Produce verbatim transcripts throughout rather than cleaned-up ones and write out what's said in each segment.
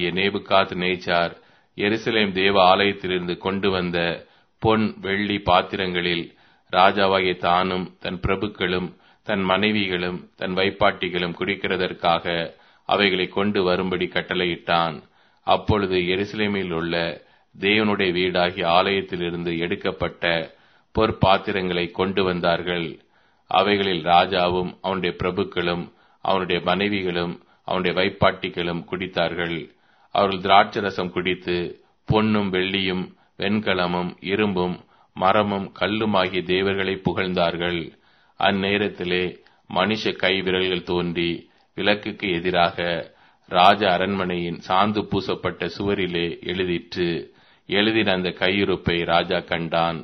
ராஜாவாகிய நேபுகாத் நேச்சார் எருசலேம் தேவ ஆலயத்திலிருந்து கொண்டு வந்த பொன் வெள்ளி பாத்திரங்களில் ராஜாவாகிய தானும் தன் பிரபுக்களும் தன் மனைவிகளும் தன் வைப்பாட்டிகளும் குடிக்கிறதற்காக அவைகளை கொண்டு வரும்படி கட்டளையிட்டான். அப்பொழுது எருசலேமில் உள்ள தேவனுடைய வீடாகிய ஆலயத்திலிருந்து எடுக்கப்பட்ட பொற்பாத்திரங்களை கொண்டு வந்தார்கள். அவைகளில் ராஜாவும் அவனுடைய பிரபுக்களும் அவனுடைய மனைவிகளும் அவனுடைய வைப்பாட்டிகளும் குடித்தார்கள். அவர்கள் திராட்சரசம் குடித்து பொன்னும் வெள்ளியும் வெண்கலமும் இரும்பும் மரமும் கல்லுமாகிய தேவர்களை புகழ்ந்தார்கள். அந்நேரத்திலே மனுஷ கை விரல்கள் தோன்றி விளக்குக்கு எதிராக ராஜ அரண்மனையின் சாந்து பூசப்பட்ட சுவரிலே எழுதிற்று. எழுதின அந்த கையிருப்பை ராஜா கண்டான்.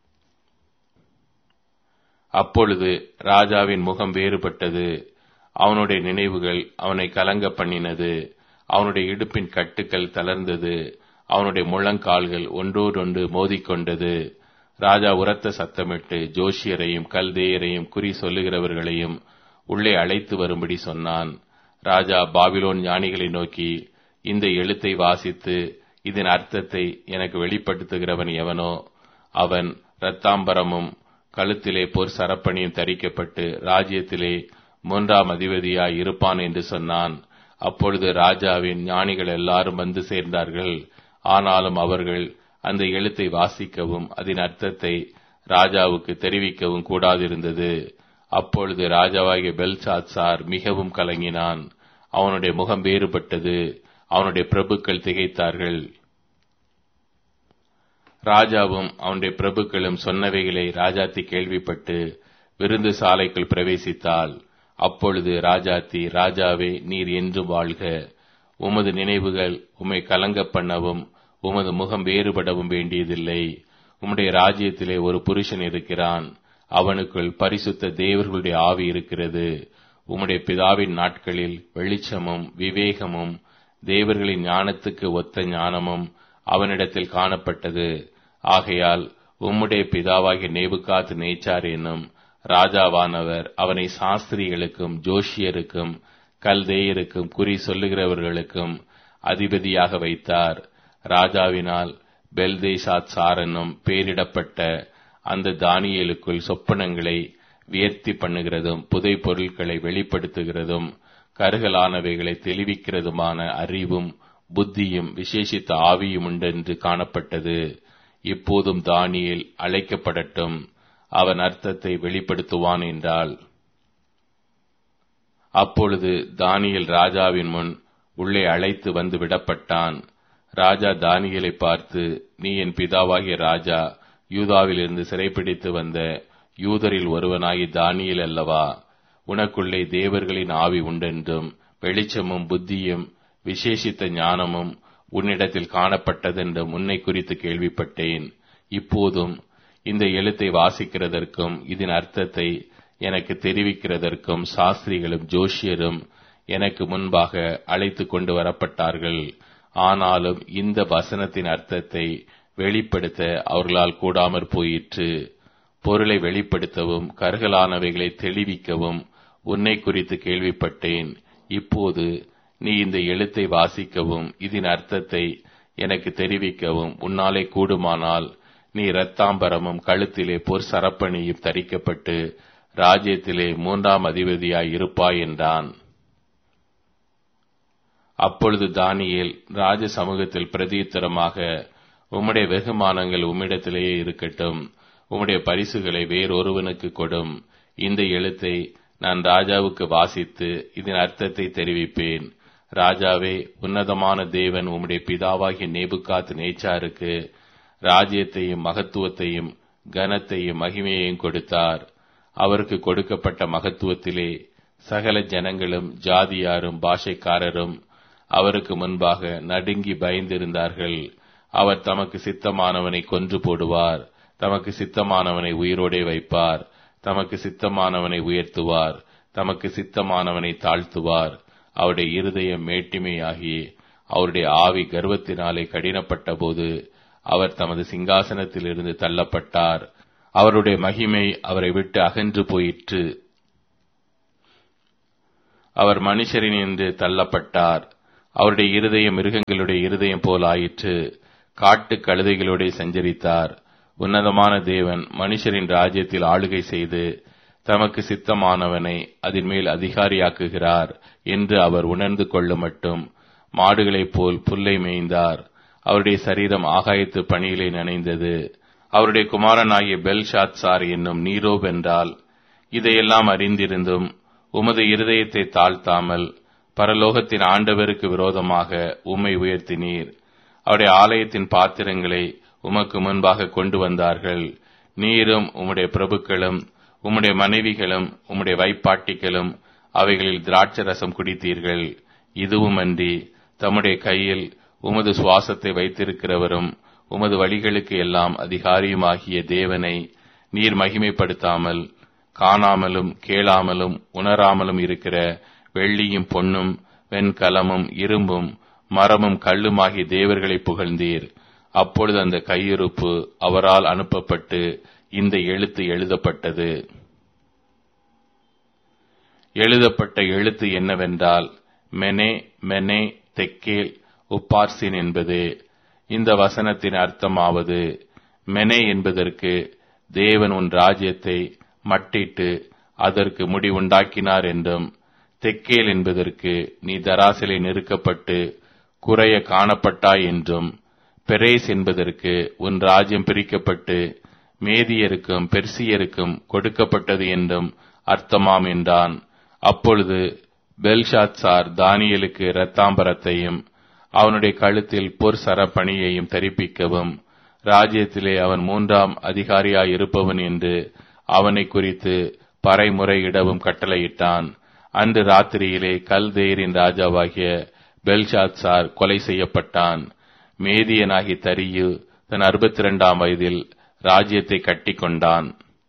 அப்பொழுது ராஜாவின் முகம் வேறுபட்டது. அவனுடைய நினைவுகள் அவனை கலங்க பண்ணினது. அவனுடைய இடுப்பின் கட்டுக்கள் தளர்ந்தது. அவனுடைய முழங்கால்கள் ஒன்றோடொன்று மோதிக்கொண்டது. ராஜா உரத்த சத்தமிட்டு ஜோஷியரையும் கல்தேயரையும் குறி சொல்லுகிறவர்களையும் உள்ளே அழைத்து வரும்படி சொன்னான். ராஜா பாபிலோன் ஞானிகளை நோக்கி, இந்த எழுத்தை வாசித்து இதன் அர்த்தத்தை எனக்கு வெளிப்படுத்துகிறவன் எவனோ அவன் இரத்தாம்பரமும் கழுத்திலே பொற் சரப்பணியும் தரிக்கப்பட்டு ராஜ்யத்திலே மூன்றாம் அதிபதியாய் இருப்பான் என்று சொன்னான். அப்பொழுது ராஜாவின் ஞானிகள் எல்லாரும் வந்து சேர்ந்தார்கள். ஆனாலும் அவர்கள் அந்த எழுத்தை வாசிக்கவும் அதன் அர்த்தத்தை ராஜாவுக்கு தெரிவிக்கவும் கூடாதிருந்தது. அப்பொழுது ராஜாவாகிய பெல்சாத்சார் மிகவும் கலங்கினான். அவனுடைய முகம் வேறுபட்டது. அவனுடைய பிரபுக்கள் திகைத்தார்கள். ராஜாவும் அவனுடைய பிரபுக்களும் சொன்னவைகளை ராஜாத்தி கேள்விப்பட்டு விருந்து சாலைக்குள் பிரவேசித்தாள். அப்பொழுது ராஜாத்தி, ராஜாவே, நீர் என்று வாழ்க. உமது நினைவுகள் உம்மை கலங்க பண்ணவும் உமது முகம் வேறுபடவும் வேண்டியதில்லை. உம்முடைய ராஜ்யத்திலே ஒரு புருஷன் இருக்கிறான். அவனுக்குள் பரிசுத்த தேவர்களுடைய ஆவி இருக்கிறது. உம்முடைய பிதாவின் நாட்களில் வெளிச்சமும் விவேகமும் தேவர்களின் ஞானத்துக்கு ஒத்த ஞானமும் அவனிடத்தில் காணப்பட்டது. ஆகையால் உம்முடைய பிதாவாகிய நேபுகாத் நேச்சார் என்னும் ராஜாவானவர் அவனை சாஸ்திரிகளுக்கும் ஜோஷியருக்கும் கல்தேயருக்கும் குறி சொல்லுகிறவர்களுக்கும் அதிபதியாக வைத்தார். ராஜாவினால் பெல்தேசாத்சார் என்னும் பெயரிடப்பட்ட அந்த தானியேலுக்குள் சொப்பனங்களை வியர்த்தி பண்ணுகிறதும் புதை பொருட்களை வெளிப்படுத்துகிறதும் கருகலானவைகளை தெளிவிக்கிறதுமான அறிவும் புத்தியும் விசேஷித்த ஆவியும் உண்டென்று காணப்பட்டது. இப்போதும் தானியேல் அழைக்கப்படட்டும், அவன் அர்த்தத்தை வெளிப்படுத்துவான் என்றாள். அப்பொழுது தானியேல் ராஜாவின் முன் உள்ளே அழைத்து வந்து விடப்பட்டான். ராஜா தானியேலை பார்த்து, நீ என் பிதாவாகிய ராஜா யூதாவிலிருந்து சிறைப்பிடித்து வந்த யூதரில் ஒருவனாகி தானியேல் அல்லவா? உனக்குள்ளே தேவர்களின் ஆவி உண்டென்றும் வெளிச்சமும் புத்தியும் விசேஷித்த ஞானமும் உன்னிடத்தில் காணப்பட்டதென்றும் உன்னை குறித்து கேள்விப்பட்டேன். இப்போதும் இந்த எழுத்தை வாசிக்கிறதற்கும் இதன் அர்த்தத்தை எனக்கு தெரிவிக்கிறதற்கும் சாஸ்திரிகளும் ஜோஷியரும் எனக்கு முன்பாக அழைத்து கொண்டு வரப்பட்டார்கள். ஆனாலும் இந்த வசனத்தின் அர்த்தத்தை வெளிப்படுத்த அவர்களால் கூடாமற் போயிற்று. பொருளை வெளிப்படுத்தவும் கருகலானவைகளை தெளிவிக்கவும் உன்னை குறித்து கேள்விப்பட்டேன். இப்போது நீ இந்த எழுத்தை வாசிக்கவும் இதன் அர்த்தத்தை எனக்கு தெரிவிக்கவும் உன்னாலே கூடுமானால் நீ இரத்தாம்பரமும் கழுத்திலே பொற் சரப்பணியும் தரிக்கப்பட்டு ராஜ்யத்திலே மூன்றாம் அதிபதியாய் இருப்பாய் என்றான். அப்பொழுது தானியேல் ராஜ சமூகத்தில் பிரதியுத்தரமாக, உம்முடைய வெகுமானங்கள் உம்மிடத்திலேயே இருக்கட்டும், உம்முடைய பரிசுகளை வேறொருவனுக்கு கொடும். இந்த எழுத்தை நான் ராஜாவுக்கு வாசித்து இதன் அர்த்தத்தை தெரிவிப்பேன். ராஜாவே, உன்னதமான தேவன் உம்முடைய பிதாவாகிய நேபுகாத் நேச்சாருக்கு ராஜ்யத்தையும் மகத்துவத்தையும் கனத்தையும் மகிமையையும் கொடுத்தார். அவருக்கு கொடுக்கப்பட்ட மகத்துவத்திலே சகல ஜனங்களும் ஜாதியாரும் பாஷைக்காரரும் அவருக்கு முன்பாக நடுங்கி பயந்திருந்தார்கள். அவர் தமக்கு சித்தமானவனை கொன்று போடுவார், தமக்கு சித்தமானவனை உயிரோடே வைப்பார், தமக்கு சித்தமானவனை உயர்த்துவார், தமக்கு சித்தமானவனை தாழ்த்துவார். அவருடைய இருதயம் மேட்டிமையாகி அவருடைய ஆவி கர்வத்தினாலே கடினப்பட்ட போது அவர் தமது சிங்காசனத்திலிருந்து தள்ளப்பட்டார். அவருடைய மகிமை அவரை விட்டு அகன்று போயிற்று. அவர் மனுஷரினின்று தள்ளப்பட்டார். அவருடைய இருதயம் மிருகங்களுடைய இருதயம் போல் ஆயிற்று. காட்டு கழுதைகளோட சஞ்சரித்தார். உன்னதமான தேவன் மனுஷரின் ராஜ்யத்தில் ஆளுகை செய்து தமக்கு சித்தமானவனை அதன் மேல் அதிகாரியாக்குகிறார் என்று அவர் உணர்ந்து கொள்ள மட்டும் மாடுகளைப் போல் புல்லை மேய்ந்தார். அவருடைய சரீரம் ஆகாயத்து பணியிலே நனைந்தது. அவருடைய குமாரனாகிய பெல்ஷாத்சார் என்னும் நீரோ வென்றால், இதையெல்லாம் அறிந்திருந்தும் உமது இருதயத்தை தாழ்த்தாமல் பரலோகத்தின் ஆண்டவருக்கு விரோதமாக உம்மை உயர்த்தினீர். அவருடைய ஆலயத்தின் பாத்திரங்களை உமக்கு முன்பாக கொண்டு வந்தார்கள். நீரும் உம்முடைய பிரபுக்களும் உம்முடைய மனைவிகளும் உம்முடைய வைப்பாட்டிகளும் அவைகளில் திராட்சை ரசம் குடித்தீர்கள். இதுவுமன்றி தம்முடைய கையில் உமது சுவாசத்தை வைத்திருக்கிறவரும் உமது வழிகளுக்கு எல்லாம் அதிகாரியுமாகிய தேவனை நீர் மகிமைப்படுத்தாமல் காணாமலும் கேளாமலும் உணராமலும் இருக்கிற வெள்ளியும் பொன்னும் வெண்கலமும் இரும்பும் மரமும் கல்லுமாகிய தேவர்களை புகழ்ந்தீர். அப்பொழுது அந்த கையிருப்பு அவரால் அனுப்பப்பட்டு இந்த எழுத்து எழுதப்பட்டது. எழுதப்பட்ட எழுத்து என்னவென்றால், மெனே மெனே தெக்கேல் உப்பார்சின் என்பது. இந்த வசனத்தின் அர்த்தமாவது, மெனே என்பதற்கு தேவன் உன் ராஜ்யத்தை மட்டிட்டு அதற்கு முடிவுண்டாக்கினார் என்றும், தெக்கேல் என்பதற்கு நீ தராசிலே நெருக்கப்பட்டு குறைய காணப்பட்டாய் என்றும், பெரேஸ் என்பதற்கு உன் ராஜ்யம் பிரிக்கப்பட்டு மேதியருக்கும் பெர்சியருக்கும் கொடுக்கப்பட்டது என்றும் அர்த்தமாம் என்றான். அப்பொழுது பெல்ஷாத்சார் தானியேலுக்கு இரத்தாம்பரத்தையும் அவனுடைய கழுத்தில் பொற் சரப்பணியையும் தரிப்பிக்கவும், ராஜ்யத்திலே அவன் மூன்றாம் அதிகாரியாய் இருப்பவன் என்று அவனை குறித்து பறைமுறையிடவும் கட்டளையிட்டான். அன்று ராத்திரியிலே கல்தேயரின் ராஜாவாகிய பெல்ஷாத்சார் கொலை செய்யப்பட்டான். மேதியனாகி தரியு தன் அறுபத்தி இரண்டாம் வயதில் ராஜ்யத்தை கட்டி கொண்டான்.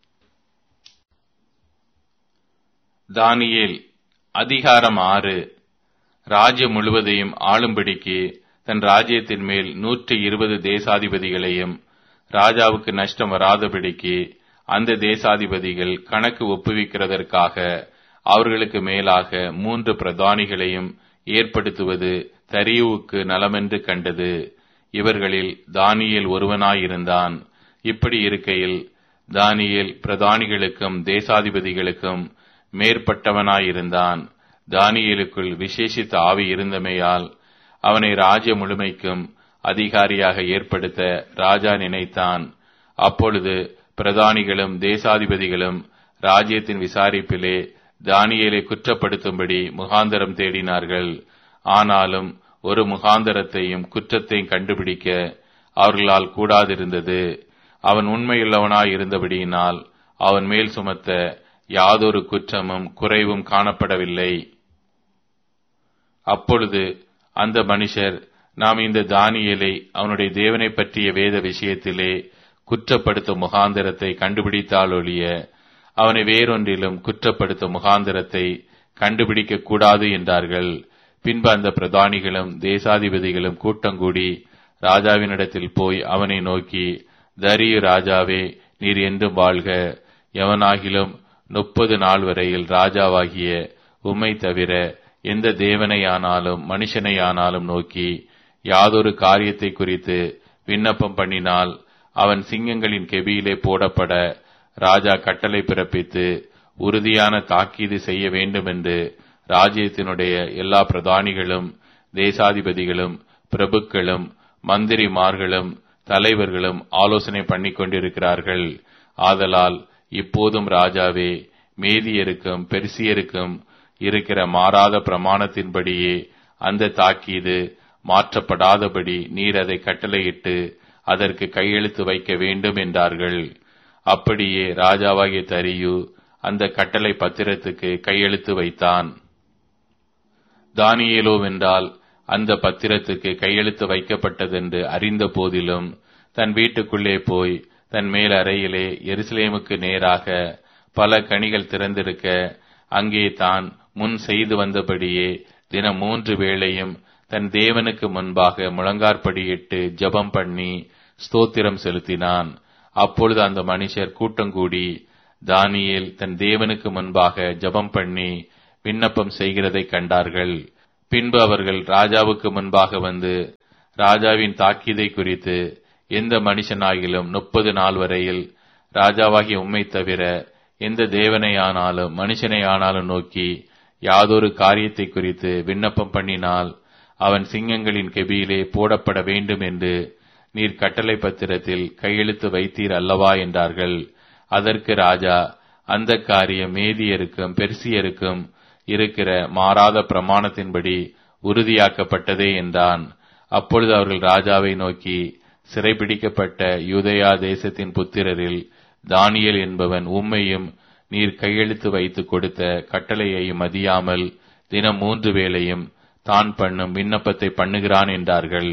தானியேல் அதிகாரம் ஆறு. ராஜ்யம் முழுவதையும் ஆளும்படிக்கு தன் ராஜ்யத்தின் மேல் நூற்றி இருபது தேசாதிபதிகளையும் ராஜாவுக்கு நஷ்டம் வராதபடிக்கு அந்த தேசாதிபதிகள் கணக்கு ஒப்புவிக்கிறதற்காக அவர்களுக்கு மேலாக மூன்று பிரதானிகளையும் ஏற்படுத்துவது தரியுவுக்கு நலமென்று கண்டது. இவர்களில் தானியேல் ஒருவனாயிருந்தான். இப்படி இருக்கையில் தானியேல் பிரதானிகளுக்கும் தேசாதிபதிகளுக்கும் மேற்பட்டவனாயிருந்தான். தானியேலுக்குள் விசேஷித்த ஆவி இருந்தமையால் அவனை ராஜ்ய முழுமைக்கும் அதிகாரியாக ஏற்படுத்த ராஜா நினைத்தான். அப்பொழுது பிரதானிகளும் தேசாதிபதிகளும் ராஜ்யத்தின் விசாரிப்பிலே தானியேலை குற்றப்படுத்தும்படி முகாந்தரம் தேடினார்கள். ஆனாலும் ஒரு முகாந்தரத்தையும் குற்றத்தையும் கண்டுபிடிக்க அவர்களால் கூடாதிருந்தது. அவன் உண்மையுள்ளவனாய் இருந்தபடியினால் அவன் மேல் சுமத்த யாதொரு குற்றமும் குறைவும் காணப்படவில்லை. அப்பொழுது அந்த மனுஷர், நாம் இந்த தானியேலை அவனுடைய தேவனை பற்றிய வேத விஷயத்திலே குற்றப்படுத்தும் முகாந்திரத்தை கண்டுபிடித்தாலொழிய அவனை வேறொன்றிலும் குற்றப்படுத்தும் முகாந்திரத்தை கண்டுபிடிக்க கூடாது என்றார்கள். பின்பு அந்த பிரதானிகளும் தேசாதிபதிகளும் கூட்டங்கூடி ராஜாவினிடத்தில் போய் அவனை நோக்கி, தரியு ராஜாவே, நீர் என்றும் வாழ்க. எவனாகிலும் முப்பது நாள் வரையில் ராஜாவாகிய உம்மை தவிர எந்த தேவனையானாலும் மனுஷனையானாலும் நோக்கி யாதொரு காரியத்தை குறித்து விண்ணப்பம் பண்ணினால் அவன் சிங்கங்களின் கெபியிலே போடப்பட ராஜா கட்டளை பிறப்பித்து உறுதியான தாக்கீது செய்ய வேண்டும் என்று ராஜ்யத்தினுடைய எல்லா பிரதானிகளும் தேசாதிபதிகளும் பிரபுக்களும் மந்திரிமார்களும் தலைவர்களும் ஆலோசனை பண்ணிக் கொண்டிருக்கிறார்கள். ஆதலால் இப்போதும் ராஜாவே, மேதியருக்கும் பெர்சியருக்கும் இருக்கிற மாறாத பிரமாணத்தின்படியே அந்த தாக்கீது மாற்றப்படாதபடி நீர் அதை கட்டளையிட்டு அதற்கு கையெழுத்து வைக்க வேண்டும் என்றார்கள். அப்படியே ராஜாவாகிய தரியு அந்த கட்டளை பத்திரத்துக்கு கையெழுத்து வைத்தான். தானியேலோ வென்றால் அந்த பத்திரத்துக்கு கையெழுத்து வைக்கப்பட்டதென்று அறிந்த போதிலும் தன் வீட்டுக்குள்ளே போய் தன் மேல் அறையிலே எருசலேமுக்கு நேராக பல கனிகள் திறந்திருக்க அங்கே தான் முன் செய்து வந்தபடியே தினம் மூன்று வேளையும் தன் தேவனுக்கு முன்பாக முழங்காற்படியிட்டு ஜெபம் பண்ணி ஸ்தோத்திரம் செலுத்தினான். அப்பொழுது அந்த மனுஷர் கூட்டங்கூடி தானியேல் தன் தேவனுக்கு முன்பாக ஜெபம் பண்ணி விண்ணப்பம் செய்கிறதை கண்டார்கள். பின்பு அவர்கள் ராஜாவுக்கு முன்பாக வந்து, ராஜாவின் தாக்கீதை குறித்து எந்த மனுஷனாகிலும் முப்பது நாள் வரையில் ராஜாவாகிய உம்மை தவிர எந்த தேவனை ஆனாலும் மனுஷனை ஆனாலும் நோக்கி யாதொரு காரியத்தை குறித்து விண்ணப்பம் பண்ணினால் அவன் சிங்கங்களின் கெபியிலே போடப்பட வேண்டும் என்று நீர் கட்டளை பத்திரத்தில் கையெழுத்து வைத்தீர் அல்லவா என்றார்கள். அதற்கு ராஜா, அந்த காரியம் மேதியருக்கும் பெர்சியருக்கும் இருக்கிற மாறாத பிரமாணத்தின்படி உறுதியாக்கப்பட்டதே என்றான். அப்பொழுது அவர்கள் ராஜாவை நோக்கி, சிறைபிடிக்கப்பட்ட யூதேயா தேசத்தின் புத்திரரில் தானியேல் என்பவன் உம்மையும் நீர் கையெழுத்து வைத்து கொடுத்த கட்டளையையும் மதியாமல் தினம் மூன்று வேளையும் தான் பண்ணும் விண்ணப்பத்தை பண்ணுகிறான் என்றார்கள்.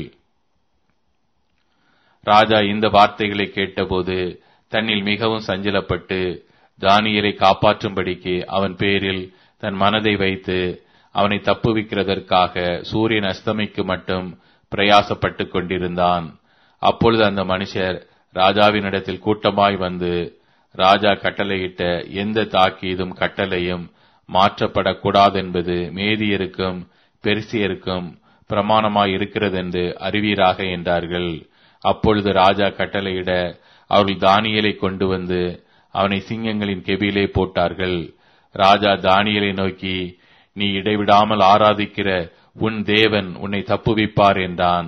ராஜா இந்த வார்த்தைகளை கேட்டபோது தன்னில் மிகவும் சஞ்சலப்பட்டு தானியேலை காப்பாற்றும்படிக்கு அவன் பேரில் தன் மனதை வைத்து அவனை தப்புவிக்கிறதற்காக சூரியன் அஸ்தமிக்கு மட்டும் பிரயாசப்பட்டு கொண்டிருந்தான். அப்பொழுது அந்த மனுஷர் ராஜாவினிடத்தில் கூட்டமாய் வந்து, ராஜா கட்டளையிட்ட எந்த தாக்கீதும் கட்டளையும் மாற்றப்படக்கூடாதென்பது மேதியருக்கும் பெர்சியருக்கும் பிரமாணமாய் இருக்கிறதென்று அறிவீராக என்றார்கள். அப்பொழுது ராஜா கட்டளையிட அவர்கள் தானியேலை கொண்டு வந்து அவனை சிங்கங்களின் கெபியிலே போட்டார்கள். ராஜா தானியேலை நோக்கி, நீ இடைவிடாமல் ஆராதிக்கிற உன் தேவன் உன்னை தப்புவிப்பார் என்றான்.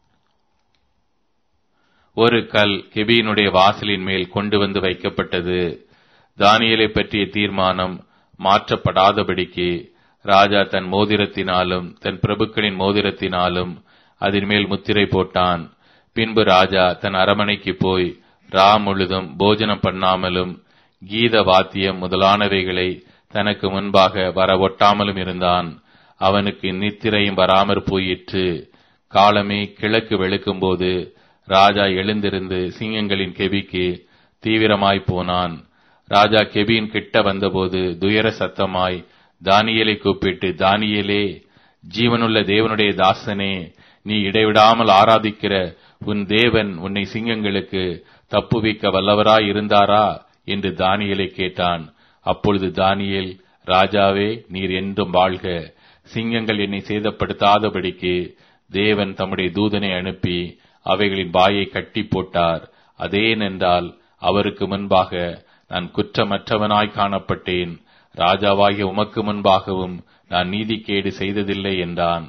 ஒரு கல் கெபியினுடைய வாசலின் மேல் கொண்டு வந்து வைக்கப்பட்டது. தானியேலை பற்றிய தீர்மானம் மாற்றப்படாதபடிக்கு ராஜா தன் மோதிரத்தினாலும் தன் பிரபுக்களின் மோதிரத்தினாலும் அதன் மேல் முத்திரை போட்டான். பின்பு ராஜா தன் அரமனைக்கு போய் ரா முழுதும் போஜனம் பண்ணாமலும் கீத வாத்தியம் முதலானவைகளை தனக்கு முன்பாக வர ஒட்டாமலும் இருந்தான். அவனுக்கு நித்திரையும் வராமற் போயிற்று. காலமே கிழக்கு வெளுக்கும் போது ராஜா எழுந்திருந்து சிங்கங்களின் கெபிக்கு தீவிரமாய் போனான். ராஜா கெபியின் கிட்ட வந்தபோது துயர சத்தமாய் தானியேலை கூப்பிட்டு, தானியேலே, ஜீவனுள்ள தேவனுடைய தாசனே, நீ இடைவிடாமல் ஆராதிக்கிற உன் தேவன் உன்னை சிங்கங்களுக்கு தப்புவிக்க வல்லவராய் இருந்தாரா என்று தானியேலை கேட்டான். அப்பொழுது தானியேல், ராஜாவே, நீர் என்றும் வாழ்க. சிங்கங்கள் என்னை சேதப்படுத்தாதபடிக்கு தேவன் தம்முடைய தூதனை அனுப்பி அவைகளின் வாயை கட்டி போட்டார். அதேனென்றால் அவருக்கு முன்பாக நான் குற்றமற்றவனாய் காணப்பட்டேன். ராஜாவாகிய உமக்கு முன்பாகவும் நான் நீதிகேடு செய்ததில்லை என்றான்.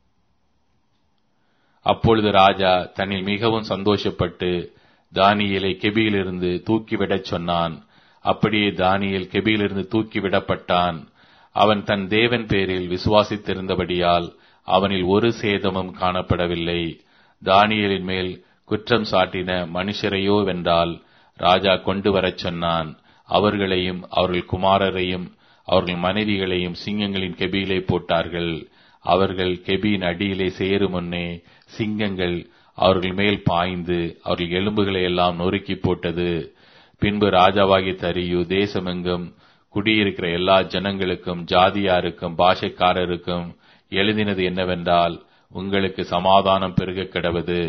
அப்பொழுது ராஜா தன்னில் மிகவும் சந்தோஷப்பட்டு தானியேலை கெபியிலிருந்து தூக்கிவிடச் சொன்னான். அப்படியே தானியேல் கெபியிலிருந்து தூக்கிவிடப்பட்டான். அவன் தன் தேவன் பேரில் விசுவாசித்திருந்தபடியால் அவனில் ஒரு சேதமும் காணப்படவில்லை. தானியேலின் மேல் குற்றம் சாட்டின மனுஷரையோ வென்றால் ராஜா கொண்டு வரச் சொன்னான். அவர்களையும் அவர்கள் குமாரரையும் அவர்கள் மனைவிகளையும் சிங்கங்களின் கெபியிலே போட்டார்கள். அவர்கள் கெபியின் அடியிலே சேரும் முன்னே சிங்கங்கள் அவர்கள் மேல் பாய்ந்து அவர்கள் எலும்புகளை எல்லாம் நொறுக்கி போட்டது. பின்பு ராஜாவாகிய தரியு தேசமெங்கும் குடியிருக்கிற எல்லா ஜனங்களுக்கும் ஜாதியாருக்கும் பாஷைக்காரருக்கும் எழுதினது என்னவென்றால், உங்களுக்கு சமாதானம் பெருக கிடவது.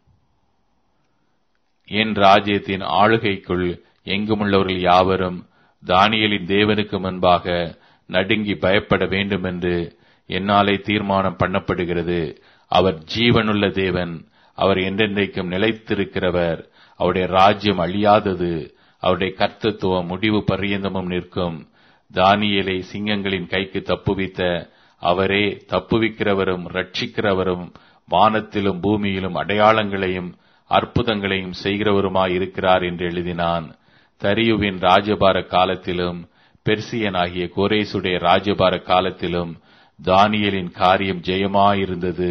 என் ராஜ்யத்தின் ஆளுகைக்குள் எங்குமுள்ளவர்கள் யாவரும் தானியேலின் தேவனுக்கு முன்பாக நடுங்கி பயப்பட வேண்டும் என்று என்னாலே தீர்மானம் பண்ணப்படுகிறது. அவர் ஜீவனுள்ள தேவன், அவர் என்றென்றைக்கும் நிலைத்திருக்கிறவர். அவருடைய ராஜ்யம் அழியாதது, அவருடைய கர்த்தத்துவம் முடிவு பரியந்தமும் நிற்கும். தானியேலை சிங்கங்களின் கைக்கு தப்புவித்த அவரே தப்புவிக்கிறவரும் ரட்சிக்கிறவரும் வானத்திலும் பூமியிலும் அடையாளங்களையும் அற்புதங்களையும் செய்கிறவருமாயிருக்கிறார் என்று எழுதினான். தரியுவின் ராஜபார காலத்திலும் பெர்சியனாகிய கோரேசுடைய ராஜபார காலத்திலும் தானியேலின் காரியம் ஜெயமாயிருந்தது.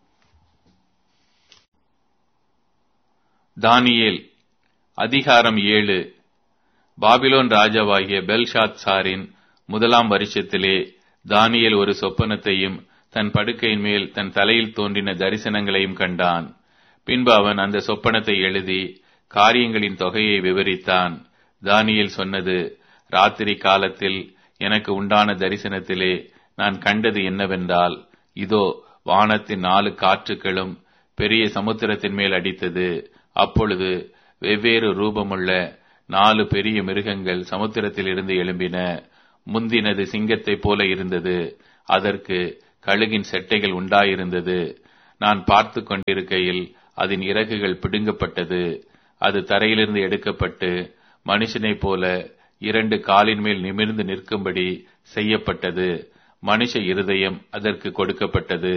தானியேல் அதிகாரம் ஏழு. பாபிலோன் ராஜாவாகிய பெல்ஷாத்சாரின் முதலாம் வருஷத்திலே தானியேல் ஒரு சொப்பனத்தையும் தன் படுக்கையின் மேல் தன் தலையில் தோன்றின தரிசனங்களையும் கண்டான். பின்பு அவன் அந்த சொப்பனத்தை எழுதி காரியங்களின் தொகையை விவரித்தான். தானியேல் சொன்னது, ராத்திரி காலத்தில் எனக்கு உண்டான தரிசனத்திலே நான் கண்டது என்னவென்றால், இதோ வானத்தின் நாலு காற்றுகளும் பெரிய சமுத்திரத்தின் மேல் அடித்தது. அப்பொழுது வெவ்வேறு ரூபமுள்ள நாலு பெரிய மிருகங்கள் சமுத்திரத்தில் இருந்து எழும்பின. முந்தினது சிங்கத்தைப் போல இருந்தது. அதற்கு கழுகின் செட்டைகள் உண்டாயிருந்தது. நான் பார்த்து கொண்டிருக்கையில் அதன் இறகுகள் பிடுங்கப்பட்டது. அது தரையிலிருந்து எடுக்கப்பட்டு மனுஷனைப் போல இரண்டு காலின் மேல் நிமிர்ந்து நிற்கும்படி செய்யப்பட்டது. மனுஷ இருதயம் அதற்கு கொடுக்கப்பட்டது.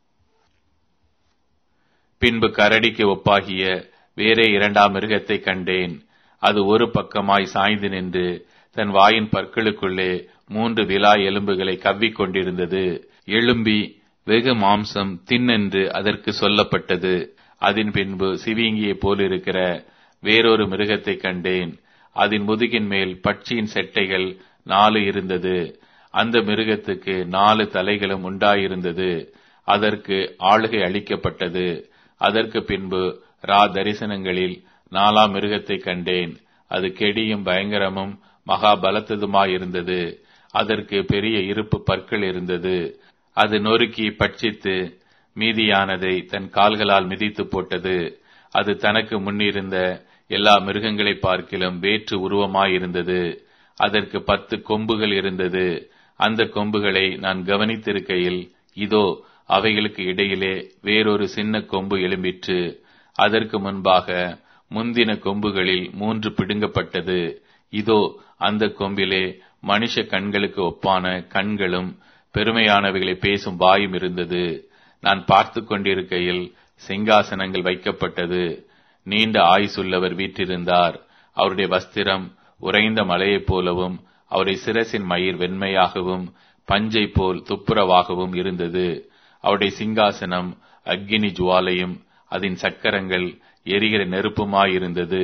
பின்பு கரடிக்கு ஒப்பாகிய வேறே இரண்டாம் மிருகத்தை கண்டேன். அது ஒரு பக்கமாய் சாய்ந்து நின்று தன் வாயின் பற்களுக்குள்ளே மூன்று விலா எலும்புகளை கவ்விக் கொண்டிருந்தது. எழும்பி வெகு மாம்சம் தின்னென்று அதற்கு சொல்லப்பட்டது. அதன் பின்பு சிவிங்கியை போலிருக்கிற வேறொரு மிருகத்தை கண்டேன். அதன் முதுகின் மேல் பட்சியின் செட்டைகள் நாலு இருந்தது. அந்த மிருகத்துக்கு நாலு தலைகளும் உண்டாயிருந்தது. அதற்கு ஆளுகை அளிக்கப்பட்டது. அதற்கு பின்பு ரா தரிசனங்களில் நாலாம் மிருகத்தை கண்டேன். அது கெடியும் பயங்கரமும் மகா பலத்ததுமாயிருந்தது. அதற்கு பெரிய இருப்பு பற்கள் இருந்தது. அது நொறுக்கி பட்சித்து மீதியானதை தன் கால்களால் மிதித்து போட்டது. அது தனக்கு முன்னிருந்த எல்லா மிருகங்களை பார்க்கிலும் வேற்று உருவமாயிருந்தது. அதற்கு பத்து கொம்புகள் இருந்தது. அந்த கொம்புகளை நான் கவனித்திருக்கையில் இதோ அவைகளுக்கு இடையிலே வேறொரு சின்ன கொம்பு எழும்பிற்று. அதற்கு முன்பாக முந்தின கொம்புகளில் மூன்று பிடுங்கப்பட்டது. இதோ அந்த கொம்பிலே மனுஷ கண்களுக்கு ஒப்பான கண்களும் பெருமையானவைகளை பேசும் வாயும் இருந்தது. நான் பார்த்து கொண்டிருக்கையில் சிங்காசனங்கள் வைக்கப்பட்டது. நீண்ட ஆயுசுள்ளவர் வீற்றிருந்தார். அவருடைய வஸ்திரம் உறைந்த மலையைப் போலவும் அவருடைய சிரசின் மயிர் வெண்மையாகவும் பஞ்சை போல் துப்புரவாகவும் இருந்தது. அவருடைய சிங்காசனம் அக்கினி ஜுவாலையும் அதன் சக்கரங்கள் எரிகிற நெருப்புமாயிருந்தது.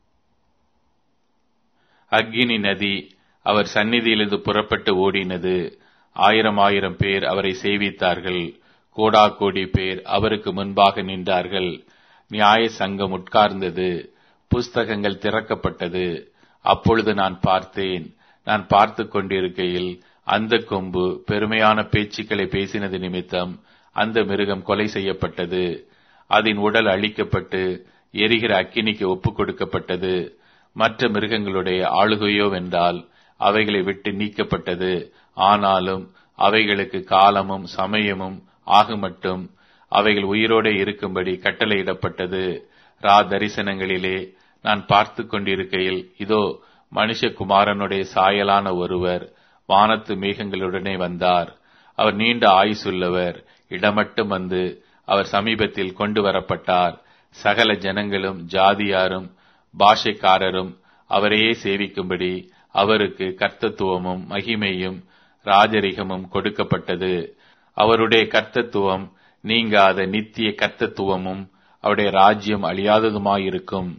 அக்கினி நதி அவர் சந்நிதியிலிருந்து புறப்பட்டு ஓடினது. ஆயிரம் ஆயிரம் பேர் அவரை சேவித்தார்கள். கோடா கோடி பேர் அவருக்கு முன்பாக நின்றார்கள். நியாய சங்கம் உட்கார்ந்தது. புஸ்தகங்கள் திறக்கப்பட்டது. அப்பொழுது நான் பார்த்தேன். நான் பார்த்து கொண்டிருக்கையில் அந்த கொம்பு பெருமையான பேச்சுக்களை பேசினது நிமித்தம் அந்த மிருகம் கொலை செய்யப்பட்டது. அதன் உடல் அழிக்கப்பட்டு எரிகிற அக்கினிக்கு ஒப்புக் கொடுக்கப்பட்டது. மற்ற மிருகங்களுடைய ஆளுகையோ வென்றால் அவைகளை விட்டு நீக்கப்பட்டது. ஆனாலும் அவைகளுக்கு காலமும் சமயமும் ஆகுமட்டும் அவைகள் உயிரோடு இருக்கும்படி கட்டளையிடப்பட்டது. ரா தரிசனங்களிலே நான் பார்த்து கொண்டிருக்கையில் இதோ மனுஷகுமாரனுடைய சாயலான ஒருவர் வானத்து மேகங்களுடனே வந்தார். அவர் நீண்ட ஆயுசுள்ளவர். இடமட்டும் வந்து அவர் சமீபத்தில் கொண்டு வரப்பட்டார். சகல ஜனங்களும் ஜாதியாரும் பாஷைக்காரரும் அவரையே சேவிக்கும்படி அவருக்கு கர்த்தத்துவமும் மகிமையும் ராஜரிகமும் கொடுக்கப்பட்டது. அவருடைய கர்த்தத்துவம் நீங்காத நித்திய கர்த்தத்துவமும் அவருடைய ராஜ்யம் அழியாததுமாயிருக்கும்.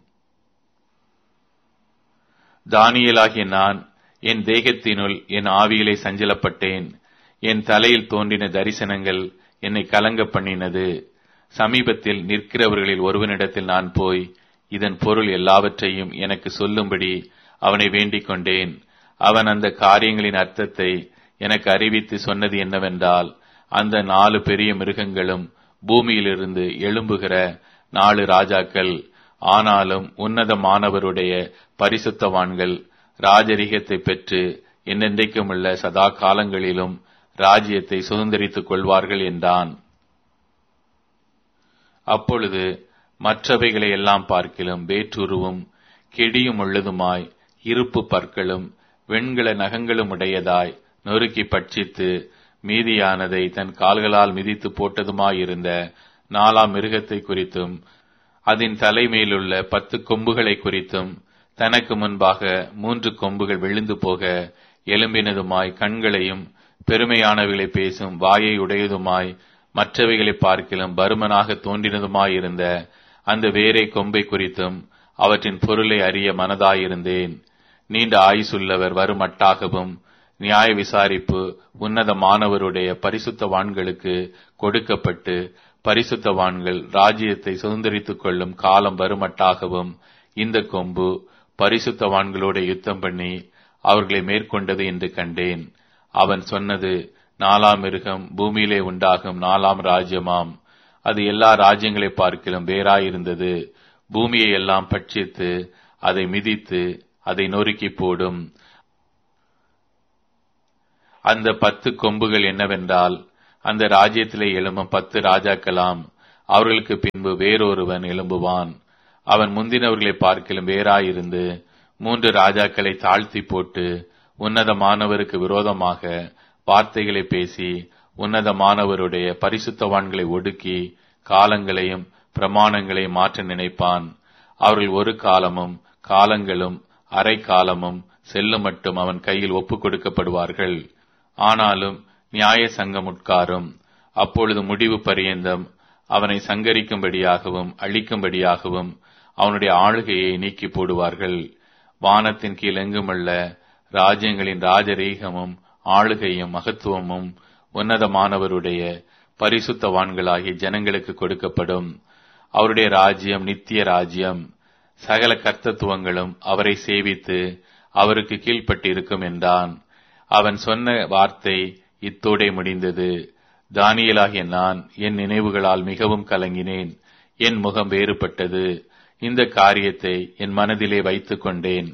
தானியேலாகிய நான் என் தேகத்தினுள் என் ஆவியிலே சஞ்சலப்பட்டேன். என் தலையில் தோன்றின தரிசனங்கள் என்னை கலங்க பண்ணினது. சமீபத்தில் நிற்கிறவர்களில் ஒருவனிடத்தில் நான் போய் இதன் பொருள் எல்லாவற்றையும் எனக்கு சொல்லும்படி அவனை வேண்டிக் கொண்டேன். அவன் அந்த காரியங்களின் அர்த்தத்தை எனக்கு அறிவித்து சொன்னது என்னவென்றால், அந்த நாலு பெரிய மிருகங்களும் பூமியிலிருந்து எழும்புகிற நாலு ராஜாக்கள். ஆனாலும் உன்னதமானவருடைய பரிசுத்தவான்கள் ராஜரிகத்தை பெற்று என்னென்றைக்கும் உள்ள சதா காலங்களிலும் ராஜ்யத்தை சுதந்திரித்துக் கொள்வார்கள் என்றான். அப்பொழுது மற்றவைகளை எல்லாம் பார்க்கிலும் வேற்றுருவும் கெடியும் உள்ளதுமாய் இருப்பு பற்களும் வெண்கல நகங்களும் உடையதாய் நொறுக்கி பட்சித்து மீதியானதை தன் கால்களால் மிதித்து போட்டதுமாயிருந்த நாலாம் மிருகத்தை குறித்தும் அதன் தலைமையிலுள்ள பத்து கொம்புகளை குறித்தும் தனக்கு முன்பாக மூன்று கொம்புகள் விழுந்து போக எலும்பினதுமாய் கண்களையும் பெருமையானவைகளை பேசும் வாயை உடையதுமாய் மற்றவைகளை பார்க்கிலும் பருமனாக தோன்றினதுமாயிருந்த அந்த வேறே கொம்பை குறித்தும் அவற்றின் பொருளை அறிய மனதாயிருந்தேன். நீண்ட ஆயுசுள்ளவர் வருமட்டாகவும் நியாய விசாரிப்பு உன்னதமானவருடைய பரிசுத்தவான்களுக்கு கொடுக்கப்பட்டு பரிசுத்தவான்கள் ராஜ்யத்தை சுதந்திரித்துக் கொள்ளும் காலம் வருமட்டாகவும் இந்த கொம்பு பரிசுத்தவான்களோட யுத்தம் பண்ணி அவர்களை மேற்கொண்டது என்று கண்டேன். அவன் சொன்னது, நாலாம் மிருகம் பூமியிலே உண்டாகும் நாலாம் ராஜ்யமாம். அது எல்லா ராஜ்யங்களை பார்க்கிலும் வேறாயிருந்தது. பூமியை எல்லாம் பட்சித்து அதை மிதித்து அதை நொறுக்கி போடும். அந்த பத்து கொம்புகள் என்னவென்றால், அந்த ராஜ்யத்திலே எழும்பும் பத்து ராஜாக்களாம். அவர்களுக்கு பின்பு வேறொருவன் எழும்புவான். அவன் முந்தினவர்களை பார்க்கிலும் வேறாயிருந்து மூன்று ராஜாக்களை தாழ்த்தி போட்டு உன்னதமானவருக்கு விரோதமாக வார்த்தைகளை பேசி உன்னதமானவருடைய பரிசுத்தவான்களை ஒடுக்கி காலங்களையும் பிரமாணங்களையும் மாற்ற நினைப்பான். அவர்கள் ஒரு காலமும் காலங்களும் அரை காலமும் செல்லும் மட்டும் அவன் கையில் ஒப்புக் கொடுக்கப்படுவார்கள். ஆனாலும் நியாய சங்கம் உட்காரும். அப்பொழுது முடிவு பரியந்தம் அவனை சங்கரிக்கும்படியாகவும் அழிக்கும்படியாகவும் அவனுடைய ஆளுகையை நீக்கி போடுவார்கள். வானத்தின் கீழ் எங்குமல்ல ராஜ்யங்களின் ராஜரீகமும் ஆளுகையும் மகத்துவமும் உன்னதமானவருடைய பரிசுத்தவான்களாகிய ஜனங்களுக்கு கொடுக்கப்படும். அவருடைய ராஜ்யம் நித்திய ராஜ்யம். சகல கர்த்தத்துவங்களும் அவரை சேவித்து அவருக்கு கீழ்ப்பட்டிருக்கும் என்றான். அவன் சொன்ன வார்த்தை இத்தோடே முடிந்தது. தானியேலாகிய நான் என் நினைவுகளால் மிகவும் கலங்கினேன். என் முகம் வேறுபட்டது. இந்த காரியத்தை என் மனதிலே வைத்துக் கொண்டேன்.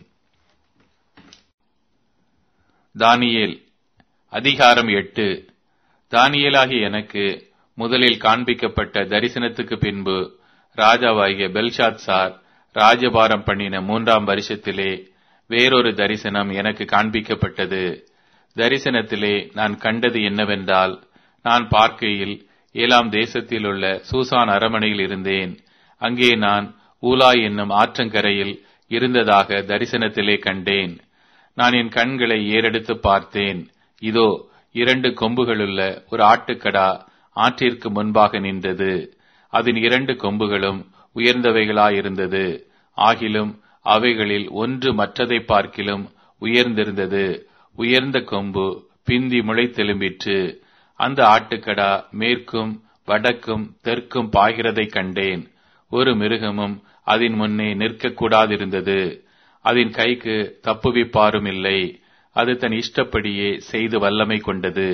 தானியேல் அதிகாரம் எட்டு. தானியேலாகிய எனக்கு முதலில் காண்பிக்கப்பட்ட தரிசனத்துக்கு பின்பு ராஜாவாகிய பெல்ஷாத்சார் ராஜபாரம் பண்ணின மூன்றாம் வருஷத்திலே வேறொரு தரிசனம் எனக்கு காண்பிக்கப்பட்டது. தரிசனத்திலே நான் கண்டது என்னவென்றால், நான் பார்க்கையில் ஏலாம் தேசத்தில் உள்ள சூசான் அரமனையில் இருந்தேன். அங்கே நான் ஊலாய் என்னும் ஆற்றங்கரையில் இருந்ததாக தரிசனத்திலே கண்டேன். நான் என் கண்களை ஏறெடுத்து பார்த்தேன். இதோ இரண்டு கொம்புகளுள்ள ஒரு ஆட்டுக்கடா ஆற்றிற்கு முன்பாக நின்றது. அதன் இரண்டு கொம்புகளும் உயர்ந்தவைகளாயிருந்தது. ஆகிலும் அவைகளில் ஒன்று மற்றதை பார்க்கிலும் உயர்ந்திருந்தது. உயர்ந்த கொம்பு பிந்தி முளைத்தெலும்பிற்று. அந்த ஆட்டுக்கடா மேற்கும் வடக்கும் தெற்கும் பாய்கிறதை கண்டேன். ஒரு மிருகமும் அதன் முன்னே நிற்கக்கூடாதிருந்தது. அதன் கைக்கு தப்புவிப்பாரும் இல்லை. அது தன் இஷ்டப்படியே செய்து வல்லமை கொண்டது.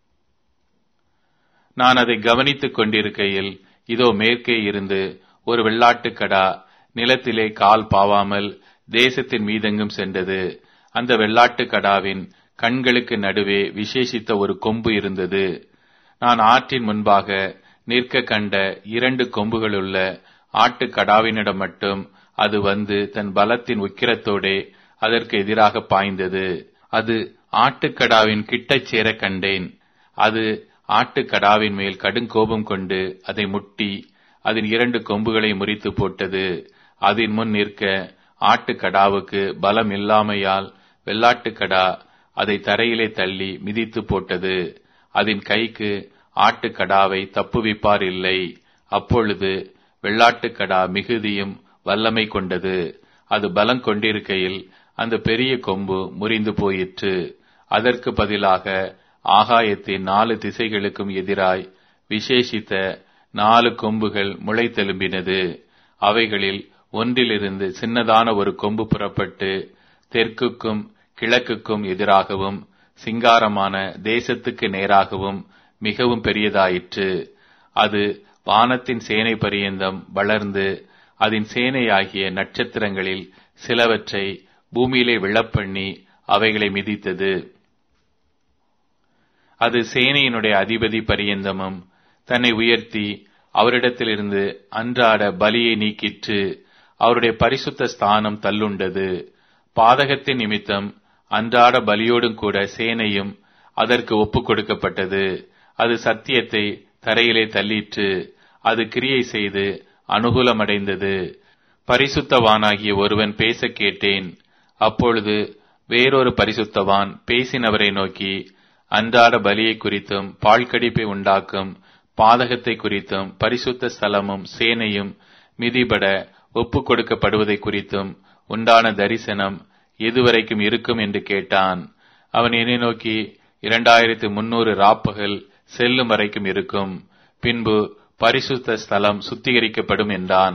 நான் அதை கவனித்துக் கொண்டிருக்கையில் இதோ மேற்கே இருந்து ஒரு வெள்ளாட்டுக்கடா நிலத்திலே கால் பாவாமல் தேசத்தின் மீதெங்கும் சென்றது. அந்த வெள்ளாட்டுக்கடாவின் கண்களுக்கு நடுவே விசேஷித்த ஒரு கொம்பு இருந்தது. நான் ஆற்றின் முன்பாக நிற்க கண்ட இரண்டு கொம்புகளுள்ள ஆட்டுக்கடாவினிடம் மட்டும் அது வந்து தன் பலத்தின் உக்கிரத்தோடே அதற்கு எதிராக பாய்ந்தது. அது ஆட்டுக்கடாவின் கிட்டச் சேர கண்டேன். அது ஆட்டுக்கடாவின் மேல் கடுங்கோபம் கொண்டு அதை முட்டி அதன் இரண்டு கொம்புகளை முறித்து போட்டது. அதன் முன் நிற்க ஆட்டுக்கடாவுக்கு பலம் இல்லாமையால் வெள்ளாட்டுக்கடா அதை தரையிலே தள்ளி மிதித்து போட்டது. அதன் கைக்கு ஆட்டுக்கடாவை தப்புவிப்பார் இல்லை. அப்பொழுது வெள்ளாட்டுக்கடா மிகுதியும் வல்லமை கொண்டது. அது பலம் கொண்டிருக்கையில் அந்த பெரிய கொம்பு முறிந்து போயிற்று. அதற்கு பதிலாக ஆகாயத்தின் நாலு திசைகளுக்கும் எதிராய் விசேஷித்த நாலு கொம்புகள் முளைத்தெலும்பினது. அவைகளில் ஒன்றிலிருந்து சின்னதான ஒரு கொம்பு புறப்பட்டு தெற்குக்கும் கிழக்குக்கும் எதிராகவும் சிங்காரமான தேசத்துக்கு நேராகவும் மிகவும் பெரியதாயிற்று. அது வானத்தின் சேனை பரியந்தம் வளர்ந்து அதன் சேனையாகிய நட்சத்திரங்களில் சிலவற்றை பூமியிலே விழப்பண்ணி அவைகளை மிதித்தது. அது சேனையினுடைய அதிபதி பரியந்தமும் தன்னை உயர்த்தி அவரிடத்திலிருந்து அன்றாட பலியை நீக்கிற்று. அவருடைய பரிசுத்த ஸ்தானம் தள்ளுண்டது. பாதகத்தின் நிமித்தம் அன்றாட பலியோடும் கூட சேனையும் அதற்கு ஒப்புக் கொடுக்கப்பட்டது. அது சத்தியத்தை தரையிலே தள்ளிற்று. அது கிரியை செய்து அனுகூலமடைந்தது. பரிசுத்தவானாகிய ஒருவன் பேச கேட்டேன். அப்பொழுது வேறொரு பரிசுத்தவான் பேசினவரை நோக்கி, அன்றாட பலியை குறித்தும் பாழ்கடிப்பை உண்டாக்கும் பாதகத்தை குறித்தும் பரிசுத்த ஸ்தலமும் சேனையும் மிதிபட ஒப்புக் கொடுக்கப்படுவதை குறித்தும் உண்டான தரிசனம் எதுவரைக்கும் இருக்கும் என்று கேட்டான். அவன் என்னை நோக்கி, இரண்டாயிரத்து முன்னூறு ராப்பகல் செல்லும் வரைக்கும் இருக்கும். பின்பு பரிசுத்த ஸ்தலம் சுத்திகரிக்கப்படும் என்றான்.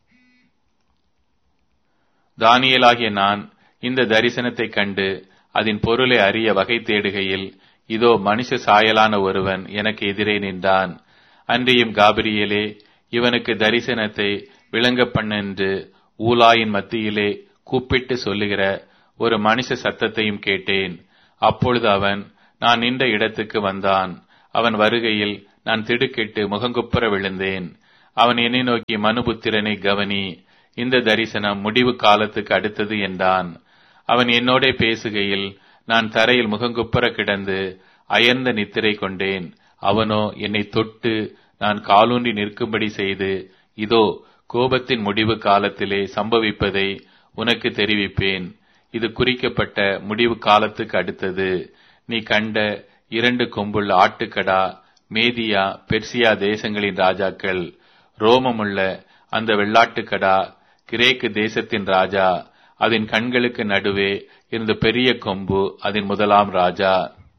தானியேலாகிய நான் இந்த தரிசனத்தை கண்டு அதன் பொருளை அறிய வகை தேடுகையில் இதோ மனுஷ சாயலான ஒருவன் எனக்கு எதிரே நின்றான். அன்றியும் காபிரியேலே, இவனுக்கு தரிசனத்தை விளங்க பண்ணென்று ஊலாயின் மத்தியிலே கூப்பிட்டு சொல்லுகிற ஒரு மனுஷ சத்தத்தையும் கேட்டேன். அப்பொழுது அவன் நான் நின்ற இடத்துக்கு வந்தான். அவன் வருகையில் நான் திடுக்கிட்டு முகங்குப்புற விழுந்தேன். அவன் என்னை நோக்கி, மனுபுத்திரனை கவனி, இந்த தரிசனம் முடிவு காலத்துக்கு அடுத்தது என்றான். அவன் என்னோட பேசுகையில் நான் தரையில் முகங்குப்புற கிடந்து அயர்ந்த நித்திரை கொண்டேன். அவனோ என்னை தொட்டு நான் காலூன்றி நிற்கும்படி செய்து, இதோ கோபத்தின் முடிவு காலத்திலே சம்பவிப்பதை உனக்கு தெரிவிப்பேன். இது குறிக்கப்பட்ட முடிவு காலத்துக்கு அடுத்தது. நீ கண்ட இரண்டு கொம்புள்ள ஆட்டுக்கடா மேதியா பெர்சியா தேசங்களின் ராஜாக்கள். ரோமமுள்ள அந்த வெள்ளாட்டுக்கடா கிரேக்கு தேசத்தின் ராஜா. அதன் கண்களுக்கு நடுவே இருந்த பெரிய கொம்பு அதன் முதலாம் ராஜா.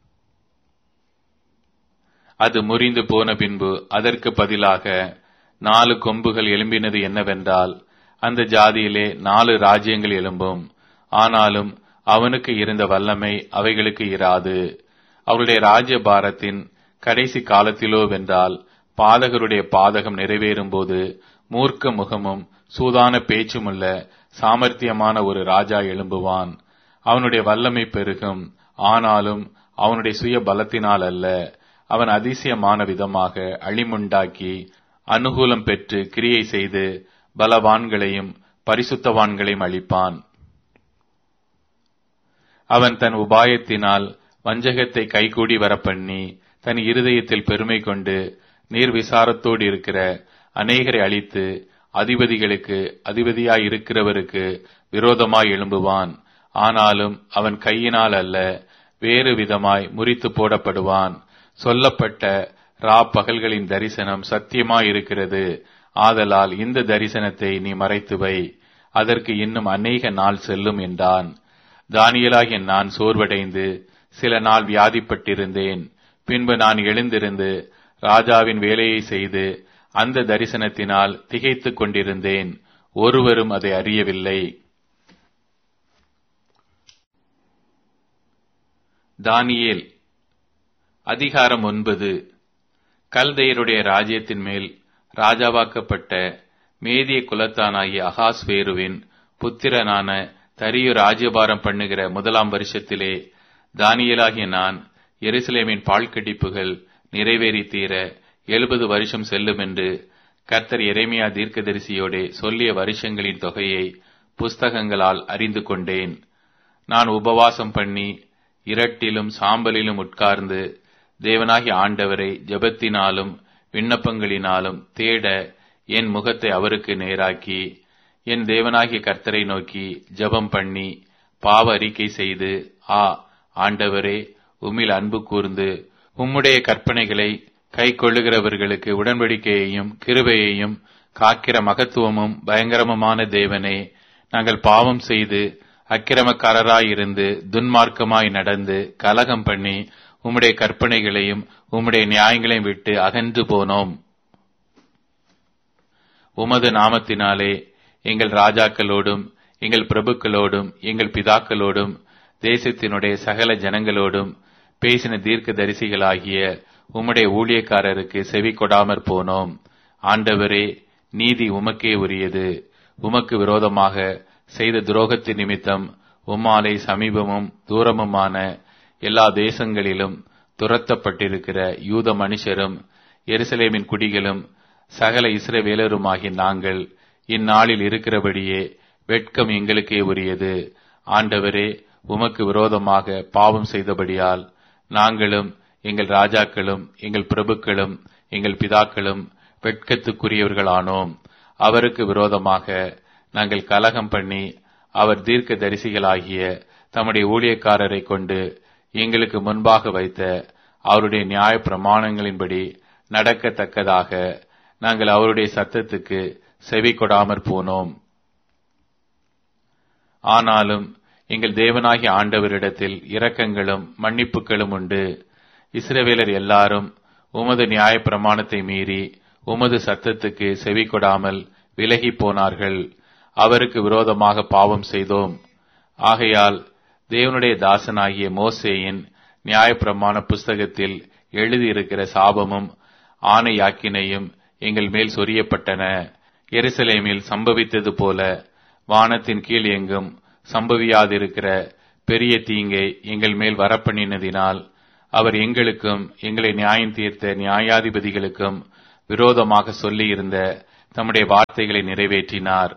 அது முறிந்து போன பின்பு அதற்கு பதிலாக நாலு கொம்புகள் எழும்பினது என்னவென்றால், அந்த ஜாதியிலே நாலு ராஜ்யங்கள் எழும்பும். ஆனாலும் அவனுக்கு இருந்த வல்லமை அவைகளுக்கு இராது. அவருடைய ராஜ்ய பாரத்தின் கடைசி காலத்திலோ வென்றால் பாதகருடைய பாதகம் நிறைவேறும் போது மூர்க்க முகமும் சூதான பேச்சுமுள்ள சாமர்த்தியமான ஒரு ராஜா எழும்புவான். அவனுடைய வல்லமை பெருகும். ஆனாலும் அவனுடைய சுய பலத்தினால் அல்ல. அவன் அதிசயமான விதமாக அழிமுண்டாக்கி அனுகூலம் பெற்று கிரியை செய்து பலவான்களையும் பரிசுத்தவான்களையும் அழிப்பான். அவன் தன் உபாயத்தினால் வஞ்சகத்தை கைகூடி வரப்பண்ணி தன் இருதயத்தில் பெருமை கொண்டு நீர்விசாரத்தோடு இருக்கிற அநேகரை அழித்து அதிபதிகளுக்கு அதிபதியாயிருக்கிறவருக்கு விரோதமாய் எழும்புவான். ஆனாலும் அவன் கையினால் அல்ல, வேறு விதமாய் முறித்து போடப்படுவான். சொல்லப்பட்ட ரா பகல்களின் தரிசனம் சத்தியமாயிருக்கிறது. ஆதலால் இந்த தரிசனத்தை நீ மறைத்து வை, அதற்கு இன்னும் அநேக நாள் செல்லும் என்றான். தானியேலாகிய நான் சோர்வடைந்து சில நாள் வியாதிப்பட்டிருந்தேன். பின்பு நான் எழுந்திருந்து ராஜாவின் வேலையை செய்து அந்த தரிசனத்தினால் திகைத்துக் கொண்டிருந்தேன். ஒருவரும் அதை அறியவில்லை. தானியேல் அதிகாரம் ஒன்பது. கல்தையருடைய ராஜ்யத்தின் மேல் ராஜாவாக்கப்பட்ட மேதிய குலத்தானாகிய அகாஸ்வேருவின் புத்திரனான தரியு ராஜ்யபாரம் பண்ணுகிற முதலாம் வருஷத்திலே தானியேலாகிய நான் எருசலேமின் பாழ்கடிப்புகள் நிறைவேறி தீர எழுபது வருஷம் செல்லும் என்று கர்த்தர் எரேமியா தீர்க்கதரிசியோடே சொல்லிய வருஷங்களின் தொகையை புஸ்தகங்களால் அறிந்து கொண்டேன். நான் உபவாசம் பண்ணி இரட்டிலும் சாம்பலிலும் உட்கார்ந்து தேவனாகிய ஆண்டவரை ஜெபத்தினாலும் விண்ணப்பங்களினாலும் தேட என் முகத்தை அவருக்கு நேராக்கி என் தேவனாகிய கர்த்தரை நோக்கி ஜெபம் பண்ணி பாவ அறிக்கை செய்து, ஆ ஆண்டவரே, உம்மில் அன்பு கூர்ந்து உம்முடைய கற்பனைகளை கை கொள்ளுகிறவர்களுக்கு உடன்படிக்கையையும் கிருபையையும் காக்கிற மகத்துவமும் பயங்கரமுமான தேவனே, நாங்கள் பாவம் செய்து அக்கிரமக்காரராயிருந்து துன்மார்க்கமாய் நடந்து கலகம் பண்ணி உம்முடைய கற்பனைகளையும் உம்முடைய நியாயங்களையும் விட்டு அகன்று போனோம். உமது நாமத்தினாலே எங்கள் ராஜாக்களோடும் எங்கள் பிரபுக்களோடும் எங்கள் பிதாக்களோடும் தேசத்தினுடைய சகல ஜனங்களோடும் பேசின தீர்க்க தரிசிகளாகிய உம்முடைய ஊழியக்காரருக்கு செவி கொடாமற் போனோம். ஆண்டவரே, நீதி உமக்கே உரியது. உமக்கு விரோதமாக செய்த துரோகத்தின் நிமித்தம் உம்மாலே சமீபமும் தூரமுமான எல்லா தேசங்களிலும் துரத்தப்பட்டிருக்கிற யூத மனுஷரும் எருசலேமின் குடிகளும் சகல இஸ்ரவேலருமாகிய நாங்கள் இந்நாளில் இருக்கிறபடியே வெட்கம் எங்களுக்கே உரியது. ஆண்டவரே, உமக்கு விரோதமாக பாவம் செய்தபடியால் நாங்களும் எங்கள் ராஜாக்களும் எங்கள் பிரபுக்களும் எங்கள் பிதாக்களும் வெட்கத்துக்குரியவர்களானோம். அவருக்கு விரோதமாக நாங்கள் கலகம் பண்ணி அவர் தீர்க்க தரிசிகளாகிய தம்முடைய ஊழியக்காரரை கொண்டு எங்களுக்கு முன்பாக வைத்த அவருடைய நியாய பிரமாணங்களின்படி நடக்கத்தக்கதாக நாங்கள் அவருடைய சத்தத்துக்கு செவி கொடாமற் போனோம். ஆனாலும் எங்கள் தேவனாகிய ஆண்டவரிடத்தில் இரக்கங்களும் மன்னிப்புகளும் உண்டு. இஸ்ரவேலர் எல்லாரும் உமது நியாய பிரமாணத்தை மீறி உமது சத்தத்துக்கு செவி கொடாமல் விலகி போனார்கள். அவருக்கு விரோதமாக பாவம் செய்தோம். ஆகையால் தேவனுடைய தாசனாகிய மோசேயின் நியாயப்பிரமாண புஸ்தகத்தில் எழுதியிருக்கிற சாபமும் ஆணை யாக்கினையும் எங்கள் மேல் சொரியப்பட்டன. எருசலேமில் சம்பவித்தது போல வானத்தின் கீழ் எங்கும் சம்பவியாதிருக்கிற பெரிய தீங்கை எங்கள் மேல் வரப்பண்ணினதினால் அவர் எங்களுக்கும் எங்களை நியாயம் தீர்த்த நியாயாதிபதிகளுக்கும் விரோதமாக சொல்லியிருந்த தம்முடைய வார்த்தைகளை நிறைவேற்றினார்.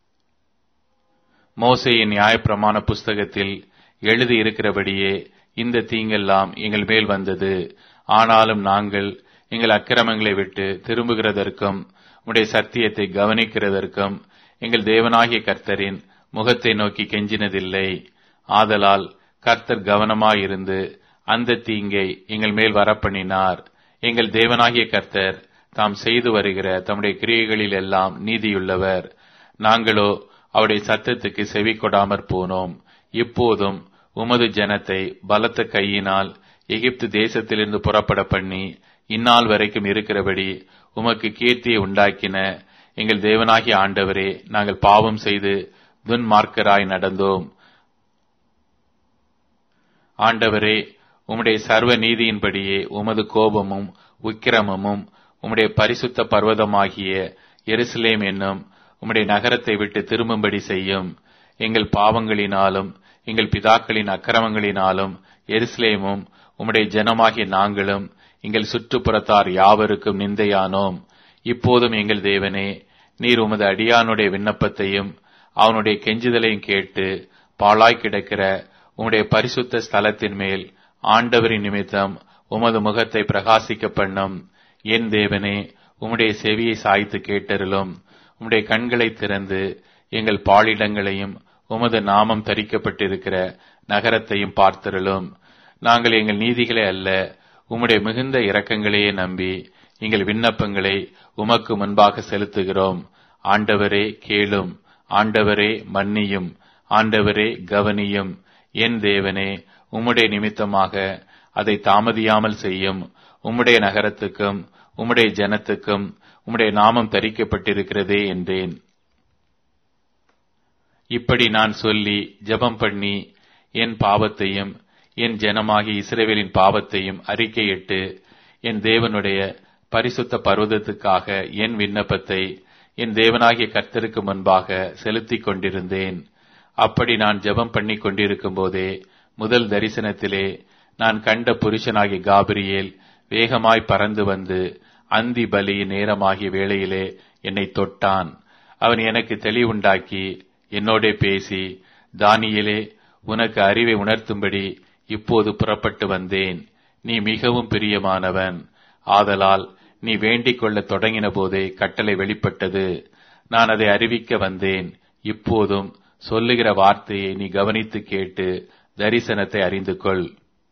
மோசேயின் நியாயப்பிரமாண புஸ்தகத்தில் எழுதி இருக்கிறபடியே இந்த தீங்கெல்லாம் எங்கள் மேல் வந்தது. ஆனாலும் நாங்கள் எங்கள் அக்கிரமங்களை விட்டு திரும்புகிறதற்கும் உம்முடைய சத்தியத்தை கவனிக்கிறதற்கும் எங்கள் தேவனாகிய கர்த்தரின் முகத்தை நோக்கி கெஞ்சினதில்லை. ஆதலால் கர்த்தர் கவனமாயிருந்து அந்த தீங்கை எங்கள் மேல் வரப்பண்ணினார். எங்கள் தேவனாகிய கர்த்தர் தாம் செய்து வருகிற தம்முடைய கிரியைகளில் எல்லாம் நீதியுள்ளவர். நாங்களோ அவருடைய சத்தத்துக்கு செவி கொடாமற் போனோம். இப்போதும் உமது ஜனத்தை பலத்த கையினால் எகிப்து தேசத்திலிருந்து புறப்பட பண்ணி இந்நாள் வரைக்கும் இருக்கிறபடி உமக்கு கீர்த்தியை உண்டாக்கின எங்கள் தேவனாகிய ஆண்டவரே, நாங்கள் பாவம் செய்து துன்மார்க்கராய் நடந்தோம். ஆண்டவரே, உம்முடைய சர்வ நீதியின்படியே உமது கோபமும் உக்கிரமமும் உம்முடைய பரிசுத்த பர்வதமாகிய எருசலேம் என்னும் உம்முடைய நகரத்தை விட்டு திரும்பும்படி செய்யும். எங்கள் பாவங்களினாலும் எங்கள் பிதாக்களின் அக்கிரமங்களினாலும் எருசலேமும் உம்முடைய ஜனமாகிய நாங்களும் எங்கள் சுற்றுப்புறத்தார் யாவருக்கும் நிந்தையானோம். இப்போதும் எங்கள் தேவனே, நீர் உமது அடியானுடைய விண்ணப்பத்தையும் அவனுடைய கெஞ்சுதலையும் கேட்டு பாழாய் கிடக்கிற உம்முடைய பரிசுத்த ஸ்தலத்தின் மேல் ஆண்டவரின் நிமித்தம் உமது முகத்தை பிரகாசிக்க பண்ணும். என் தேவனே, உம்முடைய செவியை சாய்த்து கேட்டருளும். உம்முடைய கண்களை திறந்து எங்கள் பாலிடங்களையும் உமது நாமம் தரிக்கப்பட்டிருக்கிற நகரத்தையும் பார்த்தருளும். நாங்கள் எங்கள் நீதிகளை அல்ல, உம்முடைய மிகுந்த இரக்கங்களையே நம்பி எங்கள் விண்ணப்பங்களை உமக்கு முன்பாக செலுத்துகிறோம். ஆண்டவரே கேளும், ஆண்டவரே மன்னியும், ஆண்டவரே கவனியும். என் தேவனே, உம்முடைய நிமித்தமாக அதை தாமதியாமல் செய்யும். உம்முடைய நகரத்துக்கும் உம்முடைய ஜனத்துக்கும் உம்முடைய நாமம் தரிக்கப்பட்டிருக்கிறதே என்றேன். இப்படி நான் சொல்லி ஜெபம் பண்ணி என் பாவத்தையும் என் ஜனமாகி இஸ்ரவேலின் பாவத்தையும் அறிக்கையிட்டு என் தேவனுடைய பரிசுத்த பர்வதத்துக்காக என் விண்ணப்பத்தை என் தேவனாகிய கர்த்தருக்கு முன்பாக செலுத்திக் கொண்டிருந்தேன். அப்படி நான் ஜெபம் பண்ணி கொண்டிருக்கும் போதே முதல் தரிசனத்திலே நான் கண்ட புருஷனாகிய காபிரியேல் வேகமாய் பறந்து வந்து அந்தி பலியின் நேரமாகிய வேளையிலே என்னை தொட்டான். அவன் எனக்கு தெளிவுண்டாக்கி என்னோடே பேசி, தானியேலே, உனக்கு அறிவை உணர்த்தும்படி இப்போது புறப்பட்டு வந்தேன். நீ மிகவும் பிரியமானவன். ஆதலால் நீ வேண்டிக் கொள்ள தொடங்கின போதே கட்டளை வெளிப்பட்டது. நான் அதை அறிவிக்க வந்தேன். இப்போதும் சொல்லுகிற வார்த்தையை நீ கவனித்து கேட்டு தரிசனத்தை அறிந்து கொள்.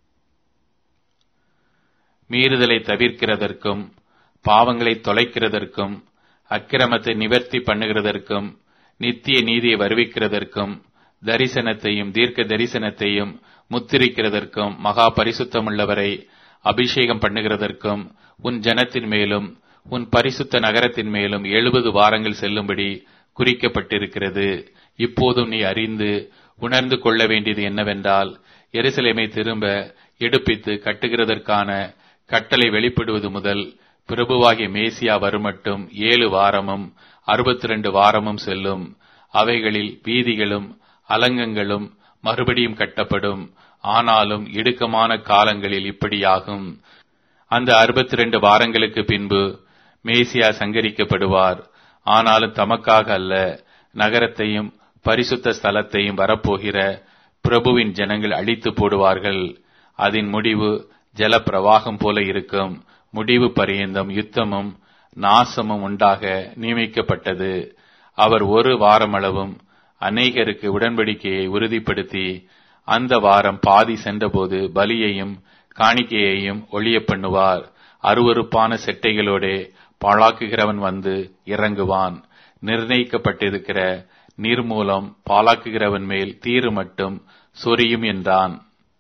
மீறுதலை தவிர்க்கிறதற்கும் பாவங்களை தொலைக்கிறதற்கும் அக்கிரமத்தை நிவர்த்தி பண்ணுகிறதற்கும் நித்திய நீதியை வருவிக்கிறதற்கும் தரிசனத்தையும் தீர்க்க தரிசனத்தையும் முத்திரிக்கிறதற்கும் மகா பரிசுத்தமுள்ளவரை அபிஷேகம் பண்ணுகிறதற்கும் உன் ஜனத்தின் மேலும் உன் பரிசுத்த நகரத்தின் மேலும் எழுபது வாரங்கள் செல்லும்படி குறிக்கப்பட்டிருக்கிறது. இப்போதும் நீ அறிந்து உணர்ந்து கொள்ள வேண்டியது என்னவென்றால், எருசலேமை திரும்ப எடுப்பித்து கட்டுகிறதற்கான கட்டளை வெளிப்படுவது முதல் பிரபுவாகிய மேசியா வருமட்டும் ஏழு வாரமும் அறுபத்தி இரண்டு வாரமும் செல்லும். அவைகளில் வீதிகளும் அலங்கங்களும் மறுபடியும் கட்டப்படும். ஆனாலும் இடுக்கமான காலங்களில் இப்படியாகும். அந்த அறுபத்தி இரண்டு வாரங்களுக்கு பின்பு மேசியா சங்கரிக்கப்படுவார். ஆனாலும் தமக்காக அல்ல, நகரத்தையும் பரிசுத்த ஸ்தலத்தையும் வரப்போகிற பிரபுவின் ஜனங்கள் அழித்து போடுவார்கள். அதன் முடிவு ஜல பிரவாகம் போல இருக்கும். முடிவு பரியந்தம் யுத்தமும் நாசமும் உண்டாக நியமிக்கப்பட்டது. அவர் ஒரு வாரமளவும் அநேகருக்கு உடன்படிக்கையை உறுதிப்படுத்தி அந்த வாரம் பாதி சென்றபோது பலியையும் காணிக்கையையும் ஒழிய பண்ணுவார். அருவருப்பான செட்டைகளோடே பாழாக்குகிறவன் வந்து இறங்குவான். நிர்ணயிக்கப்பட்டிருக்கிற நீர் மூலம் பாழாக்குகிறவன் மேல் தீரு மட்டும் சொரியும் என்றான்.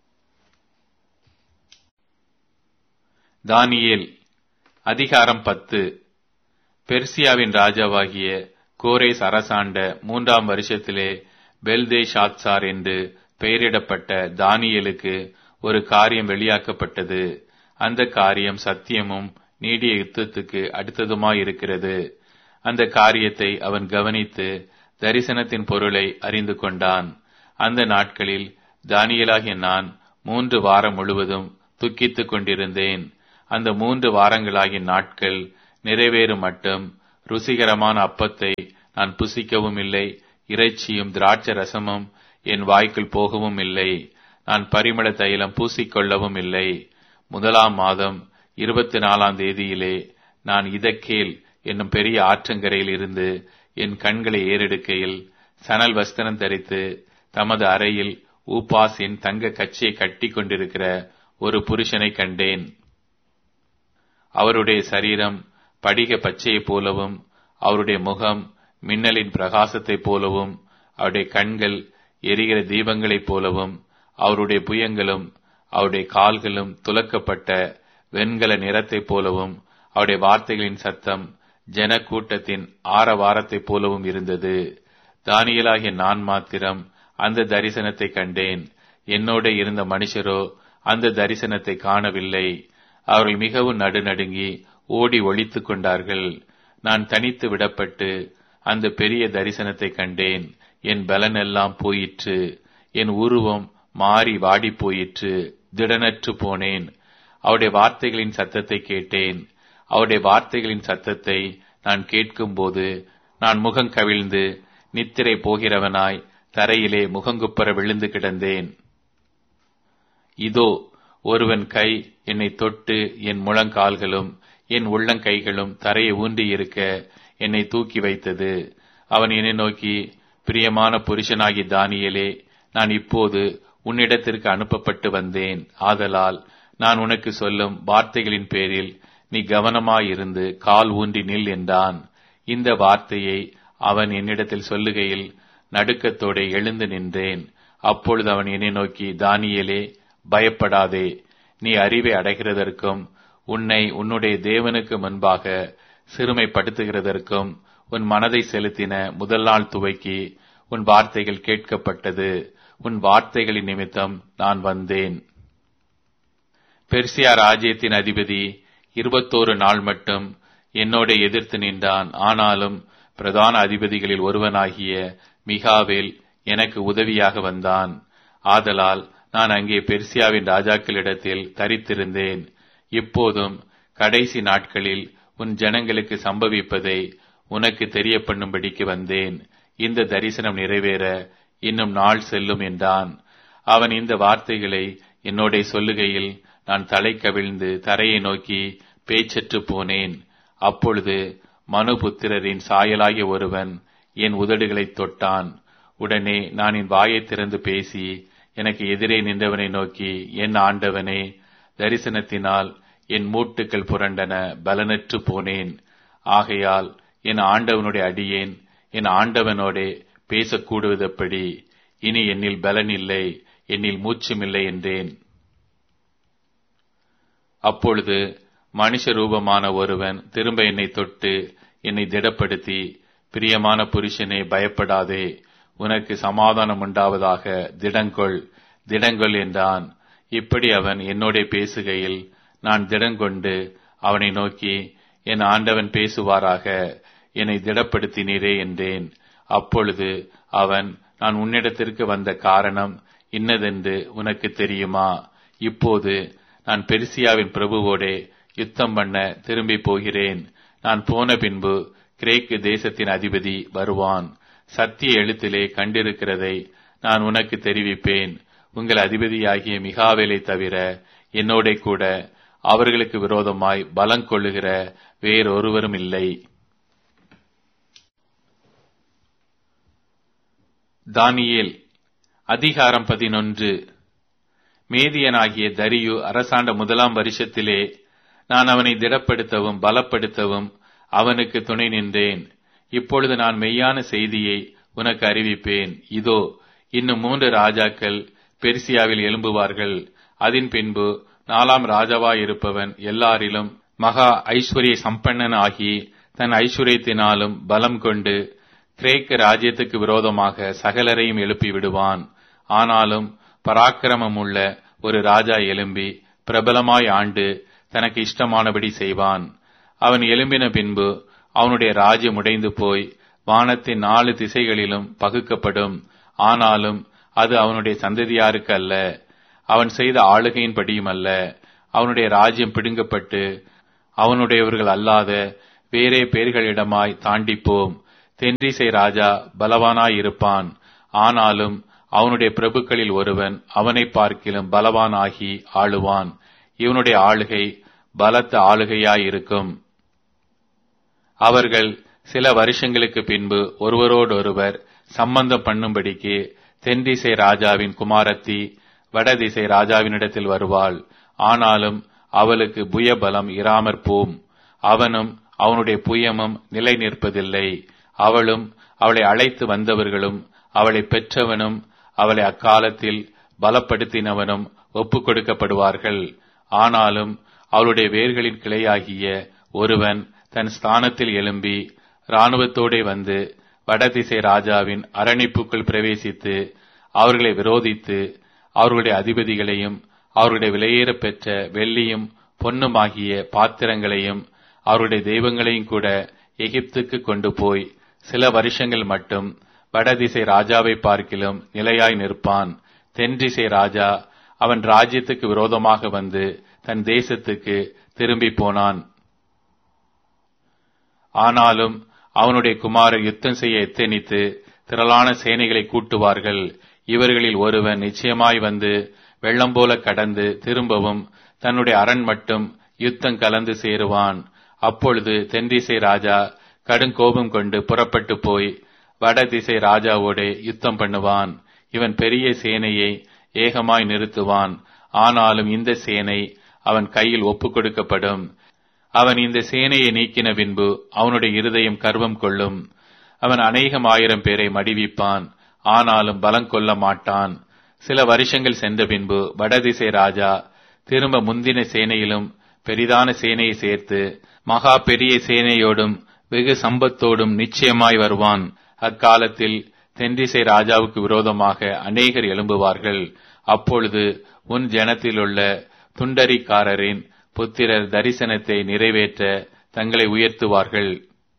தானியேல் அதிகாரம் பத்து. பெர்சியாவின் ராஜாவாகிய கோரேஸ் அரசாண்ட மூன்றாம் வருஷத்திலே பெல்தேஷாத்சார் என்று பெயரிடப்பட்ட தானியேலுக்கு ஒரு காரியம் வெளியாக்கப்பட்டது. அந்த காரியம் சத்தியமும் நீடிய யுத்தத்துக்கு அடுத்ததுமாயிருக்கிறது. அந்த காரியத்தை அவன் கவனித்து தரிசனத்தின் பொருளை அறிந்து கொண்டான். அந்த நாட்களில் தானியேலாகிய நான் மூன்று வாரம் முழுவதும் துக்கித்துக் கொண்டிருந்தேன். அந்த மூன்று வாரங்களாகிய நாட்கள் நிறைவேறும் மட்டும் ருசிகரமான அப்பத்தை நான் புசிக்கவும் இல்லை, இறைச்சியும் திராட்சை ரசமும் என் வாய்க்குள் போகவும் இல்லை. நான் பரிமள தைலம் பூசிக்கொள்ளவும் இல்லை. முதலாம் மாதம் இருபத்தி நாலாம் தேதியிலே நான் இதக்கேல் என்னும் பெரிய ஆற்றங்கரையில் இருந்து என் கண்களை ஏறெடுக்கையில் சணல் வஸ்திரம் தரித்து தமது அறையில் ஊப்பாசின் தங்க கச்சியை கட்டி கொண்டிருக்கிற ஒரு புருஷனை கண்டேன். அவருடைய சரீரம் படிக பச்சையைப் போலவும், அவருடைய முகம் மின்னலின் பிரகாசத்தைப் போலவும், அவருடைய கண்கள் எரிகிற தீபங்களைப் போலவும், அவருடைய புயங்களும் அவருடைய கால்களும் துலக்கப்பட்ட வெண்கல நிறத்தைப் போலவும், அவருடைய வார்த்தைகளின் சத்தம் ஜன கூட்டத்தின் ஆரவாரத்தைப் போலவும் இருந்தது. தானியேலாகிய நான் மாத்திரம் அந்த தரிசனத்தை கண்டேன். என்னோட இருந்த மனுஷரோ அந்த தரிசனத்தை காணவில்லை. அவர்கள் மிகவும் நடுநடுங்கி ஓடி ஒளித்துக் கொண்டார்கள். நான் தனித்து விடப்பட்டு அந்த பெரிய தரிசனத்தை கண்டேன். என் பலனெல்லாம் போயிற்று, என் உருவம் மாறி வாடி போயிற்று, திடனற்று போனேன். அவருடைய வார்த்தைகளின் சத்தத்தை கேட்டேன். அவருடைய வார்த்தைகளின் சத்தத்தை நான் கேட்கும்போது நான் முகம் கவிழ்ந்து நித்திரை போகிறவனாய் தரையிலே முகங்குப்புற விழுந்து கிடந்தேன். இதோ ஒருவன் கை என்னை தொட்டு என் முழங்கால்களும் என் உள்ளங்கைகளும் தரையை ஊன்றி இருக்க என்னை தூக்கி வைத்தது. அவன் என்னை நோக்கி, பிரியமான புருஷனாகி தானியேலே, நான் இப்போது உன்னிடத்திற்கு அனுப்பப்பட்டு வந்தேன். ஆதலால் நான் உனக்கு சொல்லும் வார்த்தைகளின் பேரில் நீ கவனமாயிருந்து கால் ஊன்றி நில் என்றான். இந்த வார்த்தையை அவன் என்னிடத்தில் சொல்லுகையில் நடுக்கத்தோடு எழுந்து நின்றேன். அப்பொழுது அவன் என்னை நோக்கி, தானியேலே, பயப்படாதே. நீ அறிவை அடைகிறதற்கும் உன்னை உன்னுடைய தேவனுக்கு முன்பாக சிறுமைப்படுத்துகிறதற்கும் உன் மனதை செலுத்தின முதல் நாள் துவக்கி உன் வார்த்தைகள் கேட்கப்பட்டது. உன் வார்த்தைகளின் நிமித்தம் நான் வந்தேன். பெர்சியா ராஜ்யத்தின் அதிபதி இருபத்தோரு நாள் மட்டும் என்னோட எதிர்த்து நின்றான். ஆனாலும் பிரதான அதிபதிகளில் ஒருவனாகிய மிகாவேல் எனக்கு உதவியாக வந்தான். ஆதலால் நான் அங்கே பெர்சியாவின் ராஜாக்களிடத்தில் தரித்திருந்தேன். இப்போதும் கடைசி நாட்களில் உன் ஜனங்களுக்கு சம்பவிப்பதை உனக்கு தெரிய பண்ணும்படிக்கு வந்தேன். இந்த தரிசனம் நிறைவேற இன்னும் நாள் செல்லும் என்றான். அவன் இந்த வார்த்தைகளை என்னோட சொல்லுகையில் நான் தலை கவிழ்ந்து தரையை நோக்கி பேச்சற்று போனேன். அப்பொழுது மனுபுத்திரரின் சாயலாகிய ஒருவன் என் உதடுகளை தொட்டான். உடனே நான் என் வாயை திறந்து பேசி எனக்கு எதிரே நின்றவனை நோக்கி, என் ஆண்டவனே, தரிசனத்தினால் என் மூட்டுக்கள் புரண்டன, பலனற்று போனேன். ஆகையால் என் ஆண்டவனுடைய அடியேன் என் ஆண்டவனோட பேசக்கூடுவதெப்படி? இனி என்னில் பலன் இல்லை, என்னில் மூச்சுமில்லை என்றேன். அப்பொழுது மனுஷ ரூபமான ஒருவன் திரும்ப என்னை தொட்டு என்னை திடப்படுத்தி, பிரியமான புருஷனே, பயப்படாதே, உனக்கு சமாதானம் உண்டாவதாக, திடங்கொள் திடங்கொள் என்றான். இப்படி அவன் என்னோட பேசுகையில் நான் திடங்கொண்டு அவனை நோக்கி, என் ஆண்டவன் பேசுவாராக, என்னை திடப்படுத்தினீரே என்றேன். அப்பொழுது அவன், நான் உன்னிடத்திற்கு வந்த காரணம் இன்னதென்று உனக்கு தெரியுமா? இப்போது நான் பெர்சியாவின் பிரபுவோடே யுத்தம் பண்ண திரும்பி போகிறேன். நான் போன பின்பு கிரேக்கு தேசத்தின் அதிபதி வருவான். சத்திய எழுத்திலே கண்டிருக்கிறதை நான் உனக்கு தெரிவிப்பேன். உங்கள் அதிபதியாகிய மிகாவேலை தவிர என்னோட கூட அவர்களுக்கு விரோதமாய் பலம் கொள்ளுகிற வேறொருவரும் இல்லை. தானியேல் அதிகாரம் பதினொன்று. மேதியனாகிய தரியு அரசாண்ட முதலாம் வருஷத்திலே நான் அவனை திடப்படுத்தவும் பலப்படுத்தவும் அவனுக்கு துணை நின்றேன். இப்பொழுது நான் மெய்யான செய்தியை உனக்கு அறிவிப்பேன். இதோ, இன்னும் மூன்று ராஜாக்கள் பெர்சியாவில் எழும்புவார்கள். அதன் பின்பு நாலாம் ராஜாவாயிருப்பவன் எல்லாரிலும் மகா ஐஸ்வர்ய சம்பன்னன் ஆகி தன் ஐஸ்வர்யத்தினாலும் பலம் கொண்டு கிரேக்க ராஜ்யத்துக்கு விரோதமாக சகலரையும் எழுப்பி விடுவான். ஆனாலும் பராக்கிரமமுள்ள ஒரு ராஜா எழும்பி பிரபலமாய் ஆண்டு தனக்கு இஷ்டமானபடி செய்வான். அவன் எழும்பின பின்பு அவனுடைய ராஜ்யம் உடைந்து போய் வானத்தின் நாலு திசைகளிலும் பகுக்கப்படும். ஆனாலும் அது அவனுடைய சந்ததியாருக்கு அல்ல, அவன் செய்த ஆளுகையின்படியும் அல்ல, அவனுடைய ராஜ்யம் பிடுங்கப்பட்டு அவனுடையவர்கள் அல்லாத வேறே பேர்களிடமாய் தாண்டிப்போம். தென்றிசை ராஜா பலவானாயிருப்பான், ஆனாலும் அவனுடைய பிரபுக்களில் ஒருவன் அவனை பார்க்கிலும் பலவானாகி ஆளுவான். இவனுடைய ஆளுகை பலத்த ஆளுகையாயிருக்கும். அவர்கள் சில வருஷங்களுக்கு பின்பு ஒருவரோடொருவர் சம்பந்தம் பண்ணும்படிக்கு தென்திசை ராஜாவின் குமாரத்தி வடதிசை ராஜாவினிடத்தில் வருவாள். ஆனாலும் அவளுக்கு புயபலம் இராமற் போம். அவனும் அவனுடைய புயமும் நிலை நிற்பதில்லை. அவளும் அவளை அழைத்து வந்தவர்களும் அவளை பெற்றவனும் அவளை அக்காலத்தில் பலப்படுத்தினவனும் ஒப்புக் கொடுக்கப்படுவார்கள். ஆனாலும் அவளுடைய வேர்களின் கிளையாகிய ஒருவன் தன் ஸ்தானத்தில் எழும்பி இராணுவத்தோடே வந்து வடதிசை ராஜாவின் அரணிப்புக்குள் பிரவேசித்து அவர்களை விரோதித்து அவர்களுடைய அதிபதிகளையும் அவர்களுடைய விலையேற பெற்ற வெள்ளியும் பொன்னுமாகிய பாத்திரங்களையும் அவருடைய தெய்வங்களையும் கூட எகிப்துக்கு கொண்டு போய் சில வருஷங்கள் மட்டும் வடதிசை ராஜாவை பார்க்கிலும் நிலையாய் நிற்பான். தென்திசை ராஜா அவன் ராஜ்யத்துக்கு விரோதமாக வந்து தன் தேசத்துக்கு திரும்பி போனான். ஆனாலும் அவனுடைய குமாரர் யுத்தம் செய்ய எத்தனித்து திரளான சேனைகளை கூட்டுவார்கள். இவர்களில் ஒருவன் நிச்சயமாய் வந்து வெள்ளம் போல கடந்து திரும்பவும் தன்னுடைய அரண் மட்டும் யுத்தம் கலந்து சேருவான். அப்பொழுது தென்திசை ராஜா கடுங்கோபம் கொண்டு புறப்பட்டு போய் வடதிசை ராஜாவோடே யுத்தம் பண்ணுவான். இவன் பெரிய சேனையை ஏகமாய் நிறுத்துவான். ஆனாலும் இந்த சேனை அவன் கையில் ஒப்புக் கொடுக்கப்படும். அவன் இந்த சேனையை நீக்கின பின்பு அவனுடைய இருதயம் கர்வம் கொள்ளும். அவன் அநேகம் ஆயிரம் பேரை மடிவிப்பான், ஆனாலும் பலம் கொள்ள மாட்டான். சில வருஷங்கள் சென்ற பின்பு வடதிசை ராஜா திரும்ப முந்தின சேனையிலும் பெரிதான சேனையை சேர்த்து மகா பெரிய சேனையோடும் வெகு சம்பத்தோடும் நிச்சயமாய் வருவான். அக்காலத்தில் தென்திசை ராஜாவுக்கு விரோதமாக அநேகர் எழும்புவார்கள். அப்பொழுது உன் ஜனத்திலுள்ள துண்டரிக்காரரின் புத்திரர் தரிசனத்தை நிறைவேற்ற தங்களை உயர்த்துவார்கள்.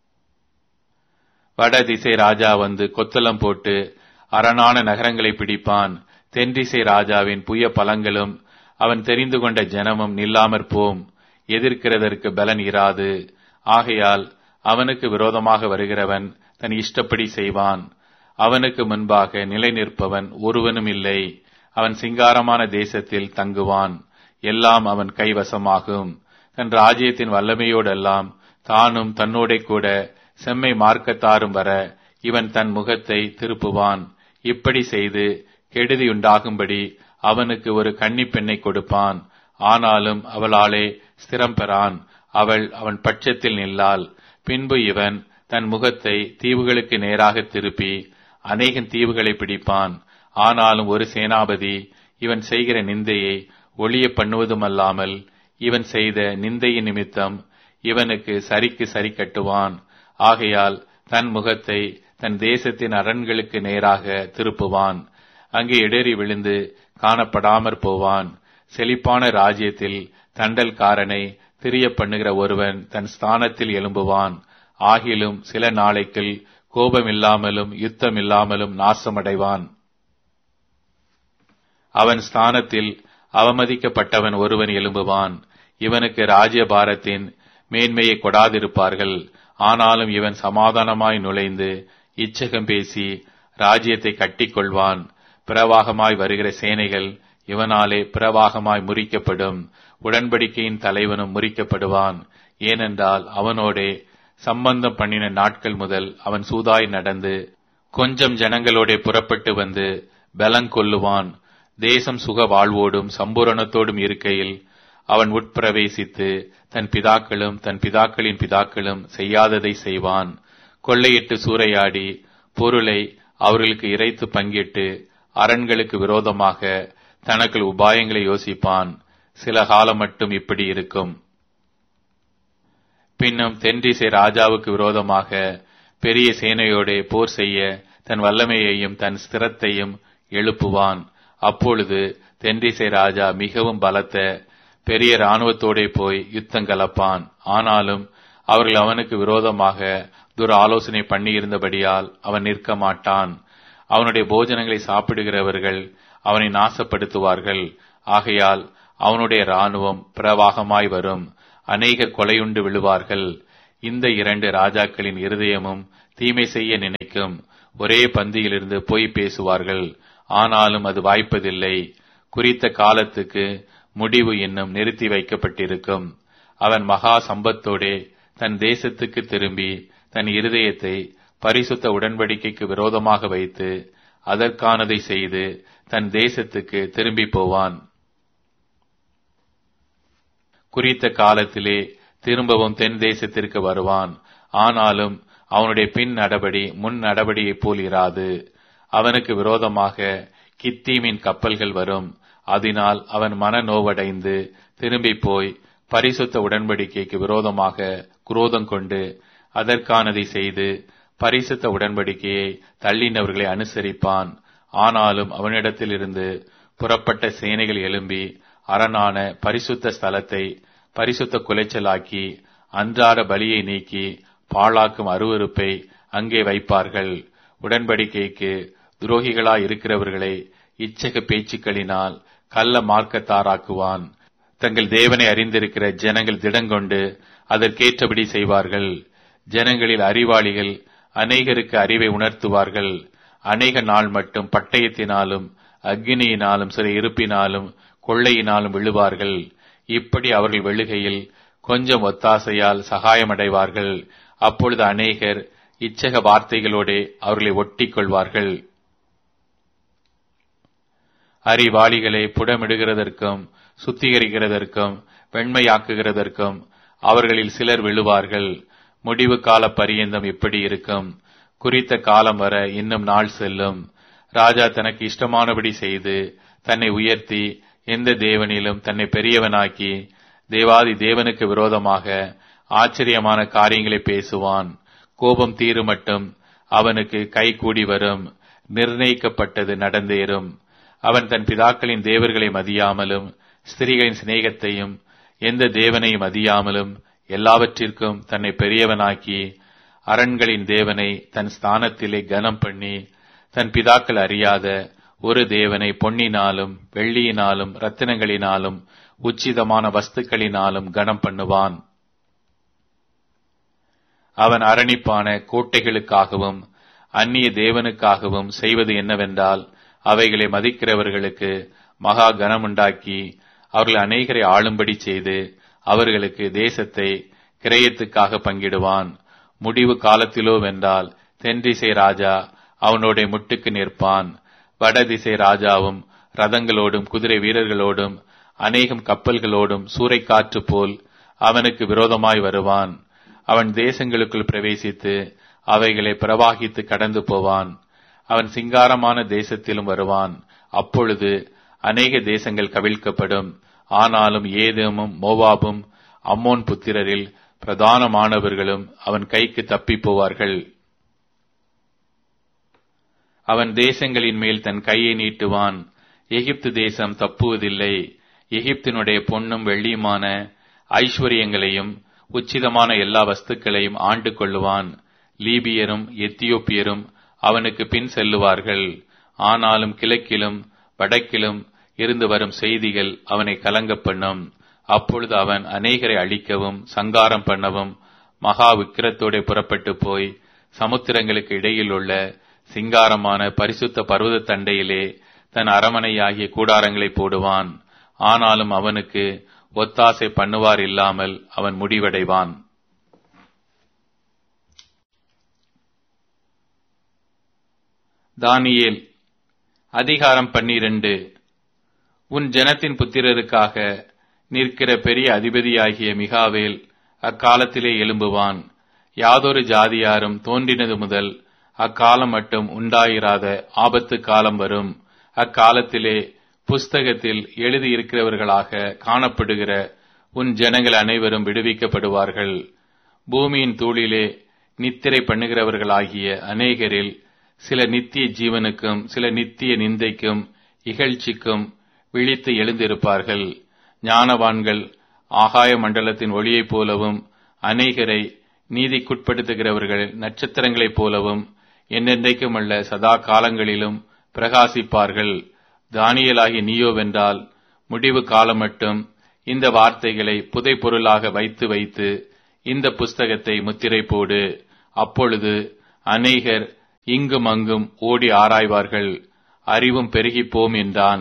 வடதிசை ராஜா வந்து கொத்தளம் போட்டு அரணான நகரங்களை பிடிப்பான். தென்திசை ராஜாவின் புய பலங்களும் அவன் தெரிந்து கொண்ட ஜனமும் நில்லாமற் போம். எதிர்க்கிறதற்கு பலன் இராது. ஆகையால் அவனுக்கு விரோதமாக வருகிறவன் தன் இஷ்டப்படி செய்வான். அவனுக்கு முன்பாக நிலை நிற்பவன் ஒருவனும் இல்லை. அவன் சிங்காரமான தேசத்தில் தங்குவான். எல்லாம் அவன் கைவசமாகும். தன் ராஜ்யத்தின் வல்லமையோடெல்லாம் தானும் தன்னோட கூட செம்மை மார்க்கத்தாரும் வர இவன் தன் முகத்தை திருப்புவான். இப்படி செய்து கெடுதியுண்டாகும்படி அவனுக்கு ஒரு கன்னிப் பெண்ணை கொடுப்பான். ஆனாலும் அவளாலே ஸ்திரம் பெறான். அவள் அவன் பட்சத்தில் நில்லாள். பின்பு இவன் தன் முகத்தை தீவுகளுக்கு நேராக திருப்பி அநேகம் தீவுகளை பிடிப்பான். ஆனாலும் ஒரு சேனாபதி இவன் செய்கிற நிந்தையை ஒளிய பண்ணுவதுமல்லாமல் இவன் செய்த நிந்தையின் நிமித்தம் இவனுக்கு சரிக்கு சரி கட்டுவான். ஆகையால் தன் முகத்தை தன் தேசத்தின் அரண்களுக்கு நேராக திருப்புவான். அங்கே இடறி விழுந்து காணப்படாமற் போவான். செழிப்பான ராஜ்யத்தில் தண்டல்காரனை திரிய பண்ணுகிற ஒருவன் தன் ஸ்தானத்தில் எழும்புவான். ஆகிலும் சில நாளைக்குள் கோபமில்லாமலும் யுத்தமில்லாமலும் நாசமடைவான். அவன் ஸ்தானத்தில் அவமதிக்கப்பட்டவன் ஒருவன் எழும்புவான். இவனுக்கு ராஜ்யபாரத்தின் மேன்மையை கொடாதிருப்பார்கள். ஆனாலும் இவன் சமாதானமாய் நுழைந்து இச்சகம் பேசி ராஜ்யத்தை கட்டிக்கொள்வான். பிரவாகமாய் வருகிற சேனைகள் இவனாலே பிரவாகமாய் முறிக்கப்படும். உடன்படிக்கையின் தலைவனும் முறிக்கப்படுவான். ஏனென்றால் அவனோடே சம்பந்தம் பண்ணின நாட்கள் முதல் அவன் சூதாய் நடந்து கொஞ்சம் ஜனங்களோட புறப்பட்டு வந்து பலங்கொள்ளுவான். தேசம் சுக வாழ்வோடும் சம்பூரணத்தோடும் இருக்கையில் அவன் உட்பிரவேசித்து தன் பிதாக்களும் தன் பிதாக்களின் பிதாக்களும் செய்யாததை செய்வான். கொள்ளையிட்டு சூறையாடி பொருளை அவர்களுக்கு இறைத்து பங்கிட்டு அரண்களுக்கு விரோதமாக தனக்கு உபாயங்களை யோசிப்பான். சில காலம் மட்டும் இப்படி இருக்கும். பின்னும் தென்திசை ராஜாவுக்கு விரோதமாக பெரிய சேனையோட போர் செய்ய தன் வல்லமையையும் தன் ஸ்திரத்தையும் எழுப்புவான். அப்பொழுது தென்திசை ராஜா மிகவும் பலத்த பெரிய இராணுவத்தோட போய் யுத்தம் கலப்பான். ஆனாலும் அவர்கள் அவனுக்கு விரோதமாக துர ஆலோசனை பண்ணியிருந்தபடியால் அவன் நிற்க மாட்டான். அவனுடைய போஜனங்களை சாப்பிடுகிறவர்கள் அவனை நாசப்படுத்துவார்கள். ஆகையால் அவனுடைய இராணுவம் பிரவாகமாய் வரும். அநேக கொலையுண்டு விழுவார்கள். இந்த இரண்டு ராஜாக்களின் இருதயமும் தீமை செய்ய நினைக்கும். ஒரே பந்தியிலிருந்து பொய் பேசுவார்கள், ஆனாலும் அது வாய்ப்பதில்லை. குறித்த காலத்துக்கு முடிவு இன்னும் நிறுத்தி வைக்கப்பட்டிருக்கும். அவன் மகா சம்பத்தோடே தன் தேசத்துக்கு திரும்பி தன் இருதயத்தை பரிசுத்த உடன்படிக்கைக்கு விரோதமாக வைத்து அதற்கானதை செய்து தன் தேசத்துக்கு திரும்பி போவான். குறித்த காலத்திலே திரும்பவும் தென் தேசத்திற்கு வருவான். ஆனாலும் அவனுடைய பின் நடபடி முன் நடபடியைப் போல் இராது. அவனுக்கு விரோதமாக கித்தீமின் கப்பல்கள் வரும். அதனால் அவன் மன நோவடைந்து திரும்பி போய் பரிசுத்த உடன்படிக்கைக்கு விரோதமாக குரோதம் கொண்டு அதற்கானதை செய்து பரிசுத்த உடன்படிக்கையை தள்ளினவர்களை அனுசரிப்பான். ஆனாலும் அவனிடத்திலிருந்து புறப்பட்ட சேனைகள் எழும்பி அரணான பரிசுத்த ஸ்தலத்தை பரிசுத்த குலைச்சலாக்கி அன்றாட பலியை நீக்கி பாழாக்கும் அருவருப்பை அங்கே வைப்பார்கள். உடன்படிக்கைக்கு துரோகிகளாய் இருக்கிறவர்களை இச்சக பேச்சுக்களினால் கள்ள மார்க்கத்தாராக்குவான். தங்கள் தேவனை அறிந்திருக்கிற ஜனங்கள் திடங்கொண்டு அதற்கேற்றபடி செய்வார்கள். ஜனங்களில் அறிவாளிகள் அநேகருக்கு அறிவை உணர்த்துவார்கள். அநேக நாள் மட்டும் பட்டயத்தினாலும் அக்னியினாலும் சில இருப்பினாலும் கொள்ளையினாலும் விழுவார்கள். இப்படி அவர்கள் வெளுகையில் கொஞ்சம் ஒத்தாசையால் சகாயமடைவார்கள். அப்பொழுது அநேகர் இச்சக வார்த்தைகளோடே அவர்களை ஒட்டிக் கொள்வார்கள். அறிவாளிகளை புடமிடுகிறதற்கும் சுத்திகரிக்கிறதற்கும் வெண்மையாக்குகிறதற்கும் அவர்களில் சிலர் விழுவார்கள். முடிவு கால பரியந்தம் இப்படி இருக்கும். குறித்த காலம் வர இன்னும் நாள் செல்லும். ராஜா தனக்கு இஷ்டமானபடி செய்து தன்னை உயர்த்தி எந்த தேவனிலும் தன்னை பெரியவனாக்கி தேவாதி தேவனுக்கு விரோதமாக ஆச்சரியமான காரியங்களை பேசுவான். கோபம் தீருமட்டும் அவனுக்கு கை கூடி வரும். நிர்ணயிக்கப்பட்டது நடந்தேறும். அவன் தன் பிதாக்களின் தேவர்களை மதியாமலும் ஸ்திரீகளின் சிநேகத்தையும் எந்த தேவனையும் மதியாமலும் எல்லாவற்றிற்கும் தன்னை பெரியவனாக்கி அரண்களின் தேவனை தன் ஸ்தானத்திலே கனம் பண்ணி தன் பிதாக்கள் அறியாத ஒரு தேவனை பொன்னினாலும் வெள்ளியினாலும் இரத்தினங்களினாலும் உச்சிதமான வஸ்துக்களினாலும் கனம் பண்ணுவான். அவன் அரணிப்பான கோட்டைகளுக்காகவும் அந்நிய தேவனுக்காகவும் செய்வது என்னவென்றால் அவைகளை மதிக்கிறவர்களுக்கு மகா கனமுண்டாக்கி அவர்கள் அநேகரை ஆளும்படி செய்து அவர்களுக்கு தேசத்தை கிரயத்துக்காக பங்கிடுவான். முடிவு காலத்திலோ வென்றால் தென்திசை ராஜா அவனோட முட்டுக்கு நிற்பான். வடதிசை ராஜாவும் ரதங்களோடும் குதிரை வீரர்களோடும் அநேகம் கப்பல்களோடும் சூறைக்காற்று போல் அவனுக்கு விரோதமாய் வருவான். அவன் தேசங்களுக்குள் பிரவேசித்து அவைகளை பிரவாகித்து கடந்து போவான். அவன் சிங்காரமான தேசத்திலும் வருவான். அப்பொழுது அநேக தேசங்கள் கவிழ்க்கப்படும். ஆனாலும் ஏதேமும் மோவாபும் அம்மோன் புத்திரரில் பிரதானமானவர்களும் அவன் கைக்கு தப்பி போவார்கள். அவன் தேசங்களின் மேல் தன் கையை நீட்டுவான். எகிப்து தேசம் தப்புவதில்லை. எகிப்தினுடைய பொன்னும் வெள்ளியுமான ஐஸ்வர்யங்களையும் உச்சிதமான எல்லா வஸ்துக்களையும் ஆண்டு கொள்ளுவான். லீபியரும் எத்தியோப்பியரும் அவனுக்கு பின் செல்லுவார்கள். ஆனாலும் கிழக்கிலும் வடக்கிலும் இருந்து வரும் செய்திகள் அவனை கலங்க பண்ணும். அப்பொழுது அவன் அநேகரை அழிக்கவும் சங்காரம் பண்ணவும் மகா விக்கிரத்தோட புறப்பட்டு போய் சமுத்திரங்களுக்கு இடையில் உள்ள சிங்காரமான பரிசுத்த பர்வத தண்டையிலே தன் அரமனையாகிய கூடாரங்களை போடுவான். ஆனாலும் அவனுக்கு ஒத்தாசை பண்ணுவார் இல்லாமல் அவன் முடிவடைவான். தானியேல் அதிகாரம் பன்னிரண்டு. உன் ஜனத்தின் புத்திரருக்காக நிற்கிற பெரிய அதிபதியாகிய மிகாவேல் அக்காலத்திலே எழும்புவான். யாதொரு ஜாதியாரும் தோன்றினது முதல் அக்காலம் மட்டும் உண்டாயிராத ஆபத்து காலம் வரும். அக்காலத்திலே புஸ்தகத்தில் எழுதியிருக்கிறவர்களாக காணப்படுகிற உன் ஜனங்கள் அனைவரும் விடுவிக்கப்படுவார்கள். பூமியின் தூளிலே நித்திரை பண்ணுகிறவர்களாகிய அநேகரில் சில நித்திய ஜீவனுக்கும் சில நித்திய நிந்தைக்கும் இகழ்ச்சிக்கும் விழித்து எழுந்திருப்பார்கள். ஞானவான்கள் ஆகாய மண்டலத்தின் ஒளியைப் போலவும் அநேகரை நீதிக்குட்படுத்துகிறவர்கள் நட்சத்திரங்களைப் போலவும் என்னென்றைக்கும் அல்ல சதா காலங்களிலும் பிரகாசிப்பார்கள். தானியேலாகிய நீயோவென்றால் முடிவு காலம் மட்டும் இந்த வார்த்தைகளை புதை பொருளாக வைத்து வைத்து இந்த புஸ்தகத்தை முத்திரை போடு. அப்பொழுது அநேகர் இங்கும் அங்கும் ஓடி ஆராய்வார்கள், அறிவும் பெருகிப்போம் என்றான்.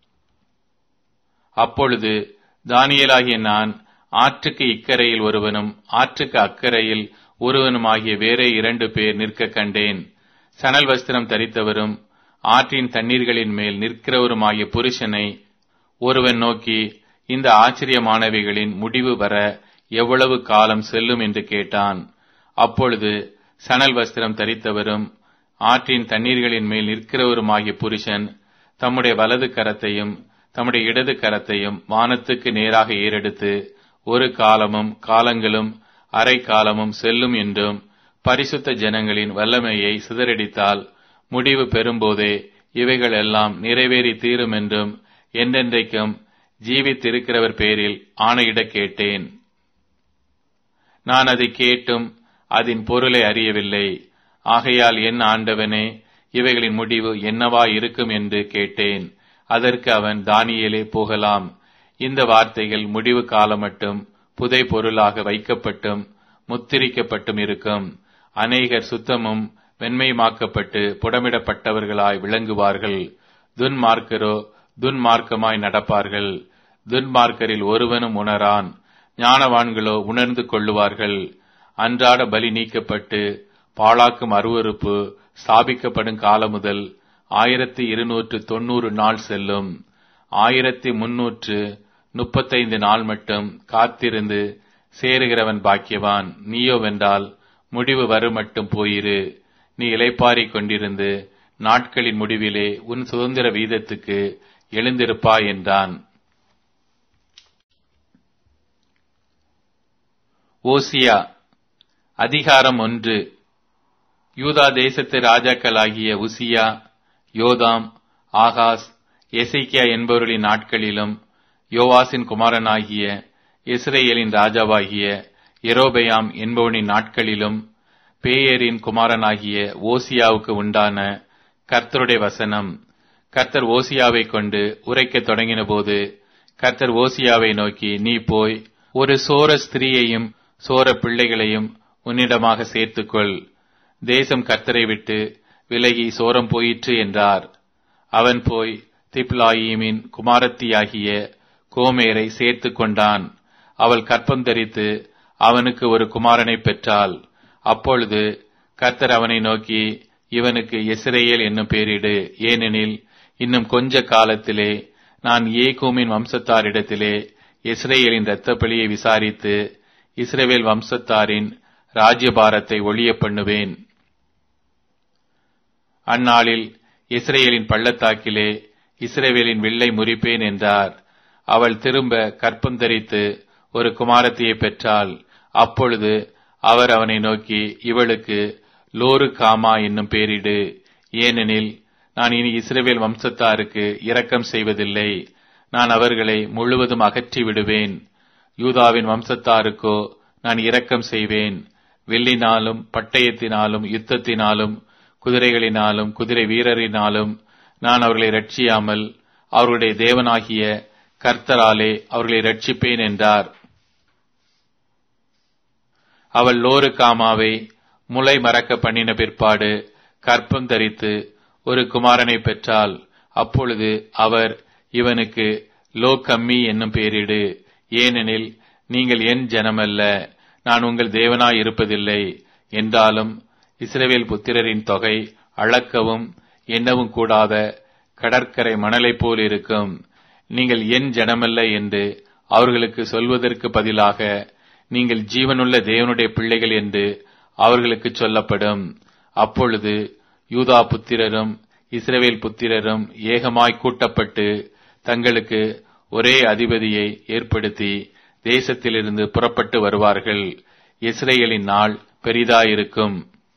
அப்பொழுது தானியேலாகிய நான் ஆற்றுக்கு இக்கரையில் ஒருவனும் ஆற்றுக்கு அக்கரையில் ஒருவனுமாகிய வேறே இரண்டு பேர் நிற்க கண்டேன். சணல் வஸ்திரம் தரித்தவரும் ஆற்றின் தண்ணீர்களின் மேல் நிற்கிறவருமாகிய புருஷனை ஒருவன் நோக்கி, இந்த ஆச்சரியமானவைகளின் முடிவு வர எவ்வளவு காலம் செல்லும் என்று கேட்டான். அப்பொழுது சணல் வஸ்திரம் தரித்தவரும் ஆற்றின் தண்ணீர்களின் மேல் நிற்கிறவருமாகிய புருஷன் தம்முடைய வலது கரத்தையும் தம்முடைய இடது கரத்தையும் வானத்துக்கு நேராக ஏறெடுத்து, ஒரு காலமும் காலங்களும் அரை காலமும் செல்லும் என்றும், பரிசுத்த ஜனங்களின் வல்லமையை சிதறடித்தால் முடிவு பெறும்போதே இவைகள் எல்லாம் நிறைவேறி தீரும் என்றும் என்றென்றைக்கும் ஜீவித்திருக்கிறவர் பேரில் ஆணையிட கேட்டேன். நான் அதை கேட்டும் அதன் பொருளை அறியவில்லை. ஆகையால் என் ஆண்டவனே, இவைகளின் முடிவு என்னவா இருக்கும் என்று கேட்டேன். அதற்கு அவன், தானியேலே, போகலாம். இந்த வார்த்தைகள் முடிவு காலம் மட்டும் புதை பொருளாக வைக்கப்பட்டும் முத்திரிக்கப்பட்டும் இருக்கும். அநேகர் சுத்தமும் வெண்மையுமாக்கப்பட்டு புடமிடப்பட்டவர்களாய் விளங்குவார்கள். துன்மார்க்கரோ துன்மார்க்கமாய் நடப்பார்கள். துன்மார்க்கரில் ஒருவனும் உணரான், ஞானவான்களோ உணர்ந்து கொள்ளுவார்கள். அன்றாட பலி நீக்கப்பட்டு பாழாக்கும் அருவருப்பு ஸ்தாபிக்கப்படும் காலம் முதல் ஆயிரத்தி இருநூற்று தொன்னூறு நாள் செல்லும். ஆயிரத்தி முன்னூற்று முப்பத்தைந்து நாள் மட்டும் காத்திருந்து சேருகிறவன் பாக்கியவான். நீயோ வென்றால் முடிவு வரும் மட்டும் போயிரு. நீ இளைப்பாறிக் கொண்டிருந்து நாட்களின் முடிவிலே உன் சுதந்திர வீதத்துக்கு எழுந்திருப்பாய் என்றான். ஓசியா அதிகாரம் ஒன்று. யூதா தேசத்து ராஜாக்களாகிய உசியா, யோதாம், ஆகாஸ், எசேக்கியா என்பவர்களின் நாட்களிலும், யோவாசின் குமாரனாகிய இஸ்ரேலின் ராஜாவாகிய எரோபெயாம் என்பவனின் நாட்களிலும், பேயரின் குமாரனாகிய ஓசியாவுக்கு உண்டான கர்த்தருடைய வசனம். கர்த்தர் ஓசியாவை கொண்டு உரைக்கத் தொடங்கின போது, கர்த்தர் ஓசியாவை நோக்கி, நீ போய் ஒரு சோர ஸ்திரீயையும் சோர பிள்ளைகளையும் உன்னிடமாக சேர்த்துக்கொள். தேசம் கர்த்தரை விட்டு விலகி சோரம் போயிற்று என்றார். அவன் போய் திப்லாயிமின் குமாரத்தியாகிய கோமேரை சேர்த்து கொண்டான். அவள் கற்பம் தரித்து அவனுக்கு ஒரு குமாரனை பெற்றாள். அப்பொழுது கர்த்தர் அவனை நோக்கி, இவனுக்கு இஸ்ரவேல் என்னும் பெயரிடு. ஏனெனில் இன்னும் கொஞ்ச காலத்திலே நான் ஏகூமின் வம்சத்தாரிடத்திலே இஸ்ரவேலின் இரத்தப்பழியை விசாரித்து இஸ்ரவேல் வம்சத்தாரின் ராஜ்யபாரத்தை ஒழிய பண்ணுவேன். அந்நாளில் இஸ்ரவேலின் பள்ளத்தாக்கிலே இஸ்ரவேலின் வில்லை முறிப்பேன் என்றார். அவள் திரும்ப கற்பம் தரித்து ஒரு குமாரத்தியை பெற்றாள். அப்பொழுது அவர் அவனை நோக்கி, இவளுக்கு லோரு காமா என்னும் பெயரிடு. ஏனெனில் நான் இனி இஸ்ரவேல் வம்சத்தாருக்கு இரக்கம் செய்வதில்லை. நான் அவர்களை முழுவதும் அகற்றி விடுவேன். யூதாவின் வம்சத்தாருக்கோ நான் இரக்கம் செய்வேன். வில்லினாலும் பட்டயத்தினாலும் யுத்தத்தினாலும் குதிரைகளினாலும் குதிரை வீரரினாலும் நான் அவர்களை ரட்சியாமல் அவர்களுடைய தேவனாகிய கர்த்தராலே அவர்களை ரட்சிப்பேன் என்றார். அவள் லோரு காமாவை முளை மறக்க பண்ணின பிற்பாடு கற்பம் தரித்து ஒரு குமாரனை பெற்றாள். அப்பொழுது அவர், இவனுக்கு லோ கம்மி என்னும் பெயரிடு. ஏனெனில் நீங்கள் என் ஜனமல்ல, நான் உங்கள் தேவனாய் இருப்பதில்லை. என்றாலும் இஸ்ரவேல் புத்திரரின் தொகை அளக்கவும் எண்ணவும் கூடாத கடற்கரை மணலைப் போல் இருக்கும். நீங்கள் என் ஜனமல்ல என்று அவர்களுக்கு சொல்வதற்கு பதிலாக நீங்கள் ஜீவனுள்ள தேவனுடைய பிள்ளைகள் என்று அவர்களுக்கு சொல்லப்படும். அப்பொழுது யூதா புத்திரரும் இஸ்ரவேல் புத்திரரும் ஏகமாய் கூட்டப்பட்டு தங்களுக்கு ஒரே அதிபதியை ஏற்படுத்தி தேசத்திலிருந்து புறப்பட்டு வருவார்கள். இஸ்ரவேலின் நாள் பெரிதாயிருக்கும்.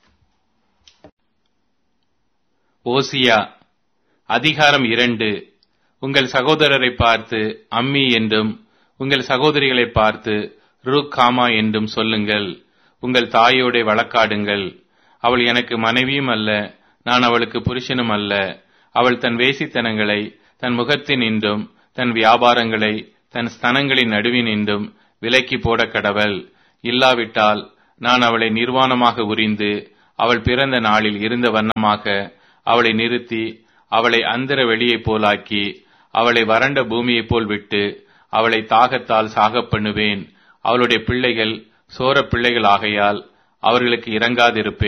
ஓசியா அதிகாரம் இரண்டு. உங்கள் சகோதரரை பார்த்து அம்மி என்றும் உங்கள் சகோதரிகளை பார்த்து ரூகாமா என்றும் சொல்லுங்கள். உங்கள் தாயோட வழக்காடுங்கள். அவள் எனக்கு மனைவியும் அல்ல, நான் அவளுக்கு புருஷனும் அல்ல. அவள் தன் வேசித்தனங்களை தன் முகத்தின் இன்றும் தன் வியாபாரங்களை தன் ஸ்தனங்களின் நடுவினின்றும் விலக்கி போட கடவள். இல்லாவிட்டால் நான் அவளை நிர்வாணமாக உரிந்து அவள் பிறந்த நாளில் இருந்த வண்ணமாக அவளை நிறுத்தி அவளை அந்தர வெளியைப் போலாக்கி அவளை வறண்ட பூமியைப் போல் விட்டு அவளை தாகத்தால் சாகப் பண்ணுவேன். அவளுடைய பிள்ளைகள் சோர பிள்ளைகள் ஆகையால் அவர்களுக்கு இரங்காதிருப்பேன்.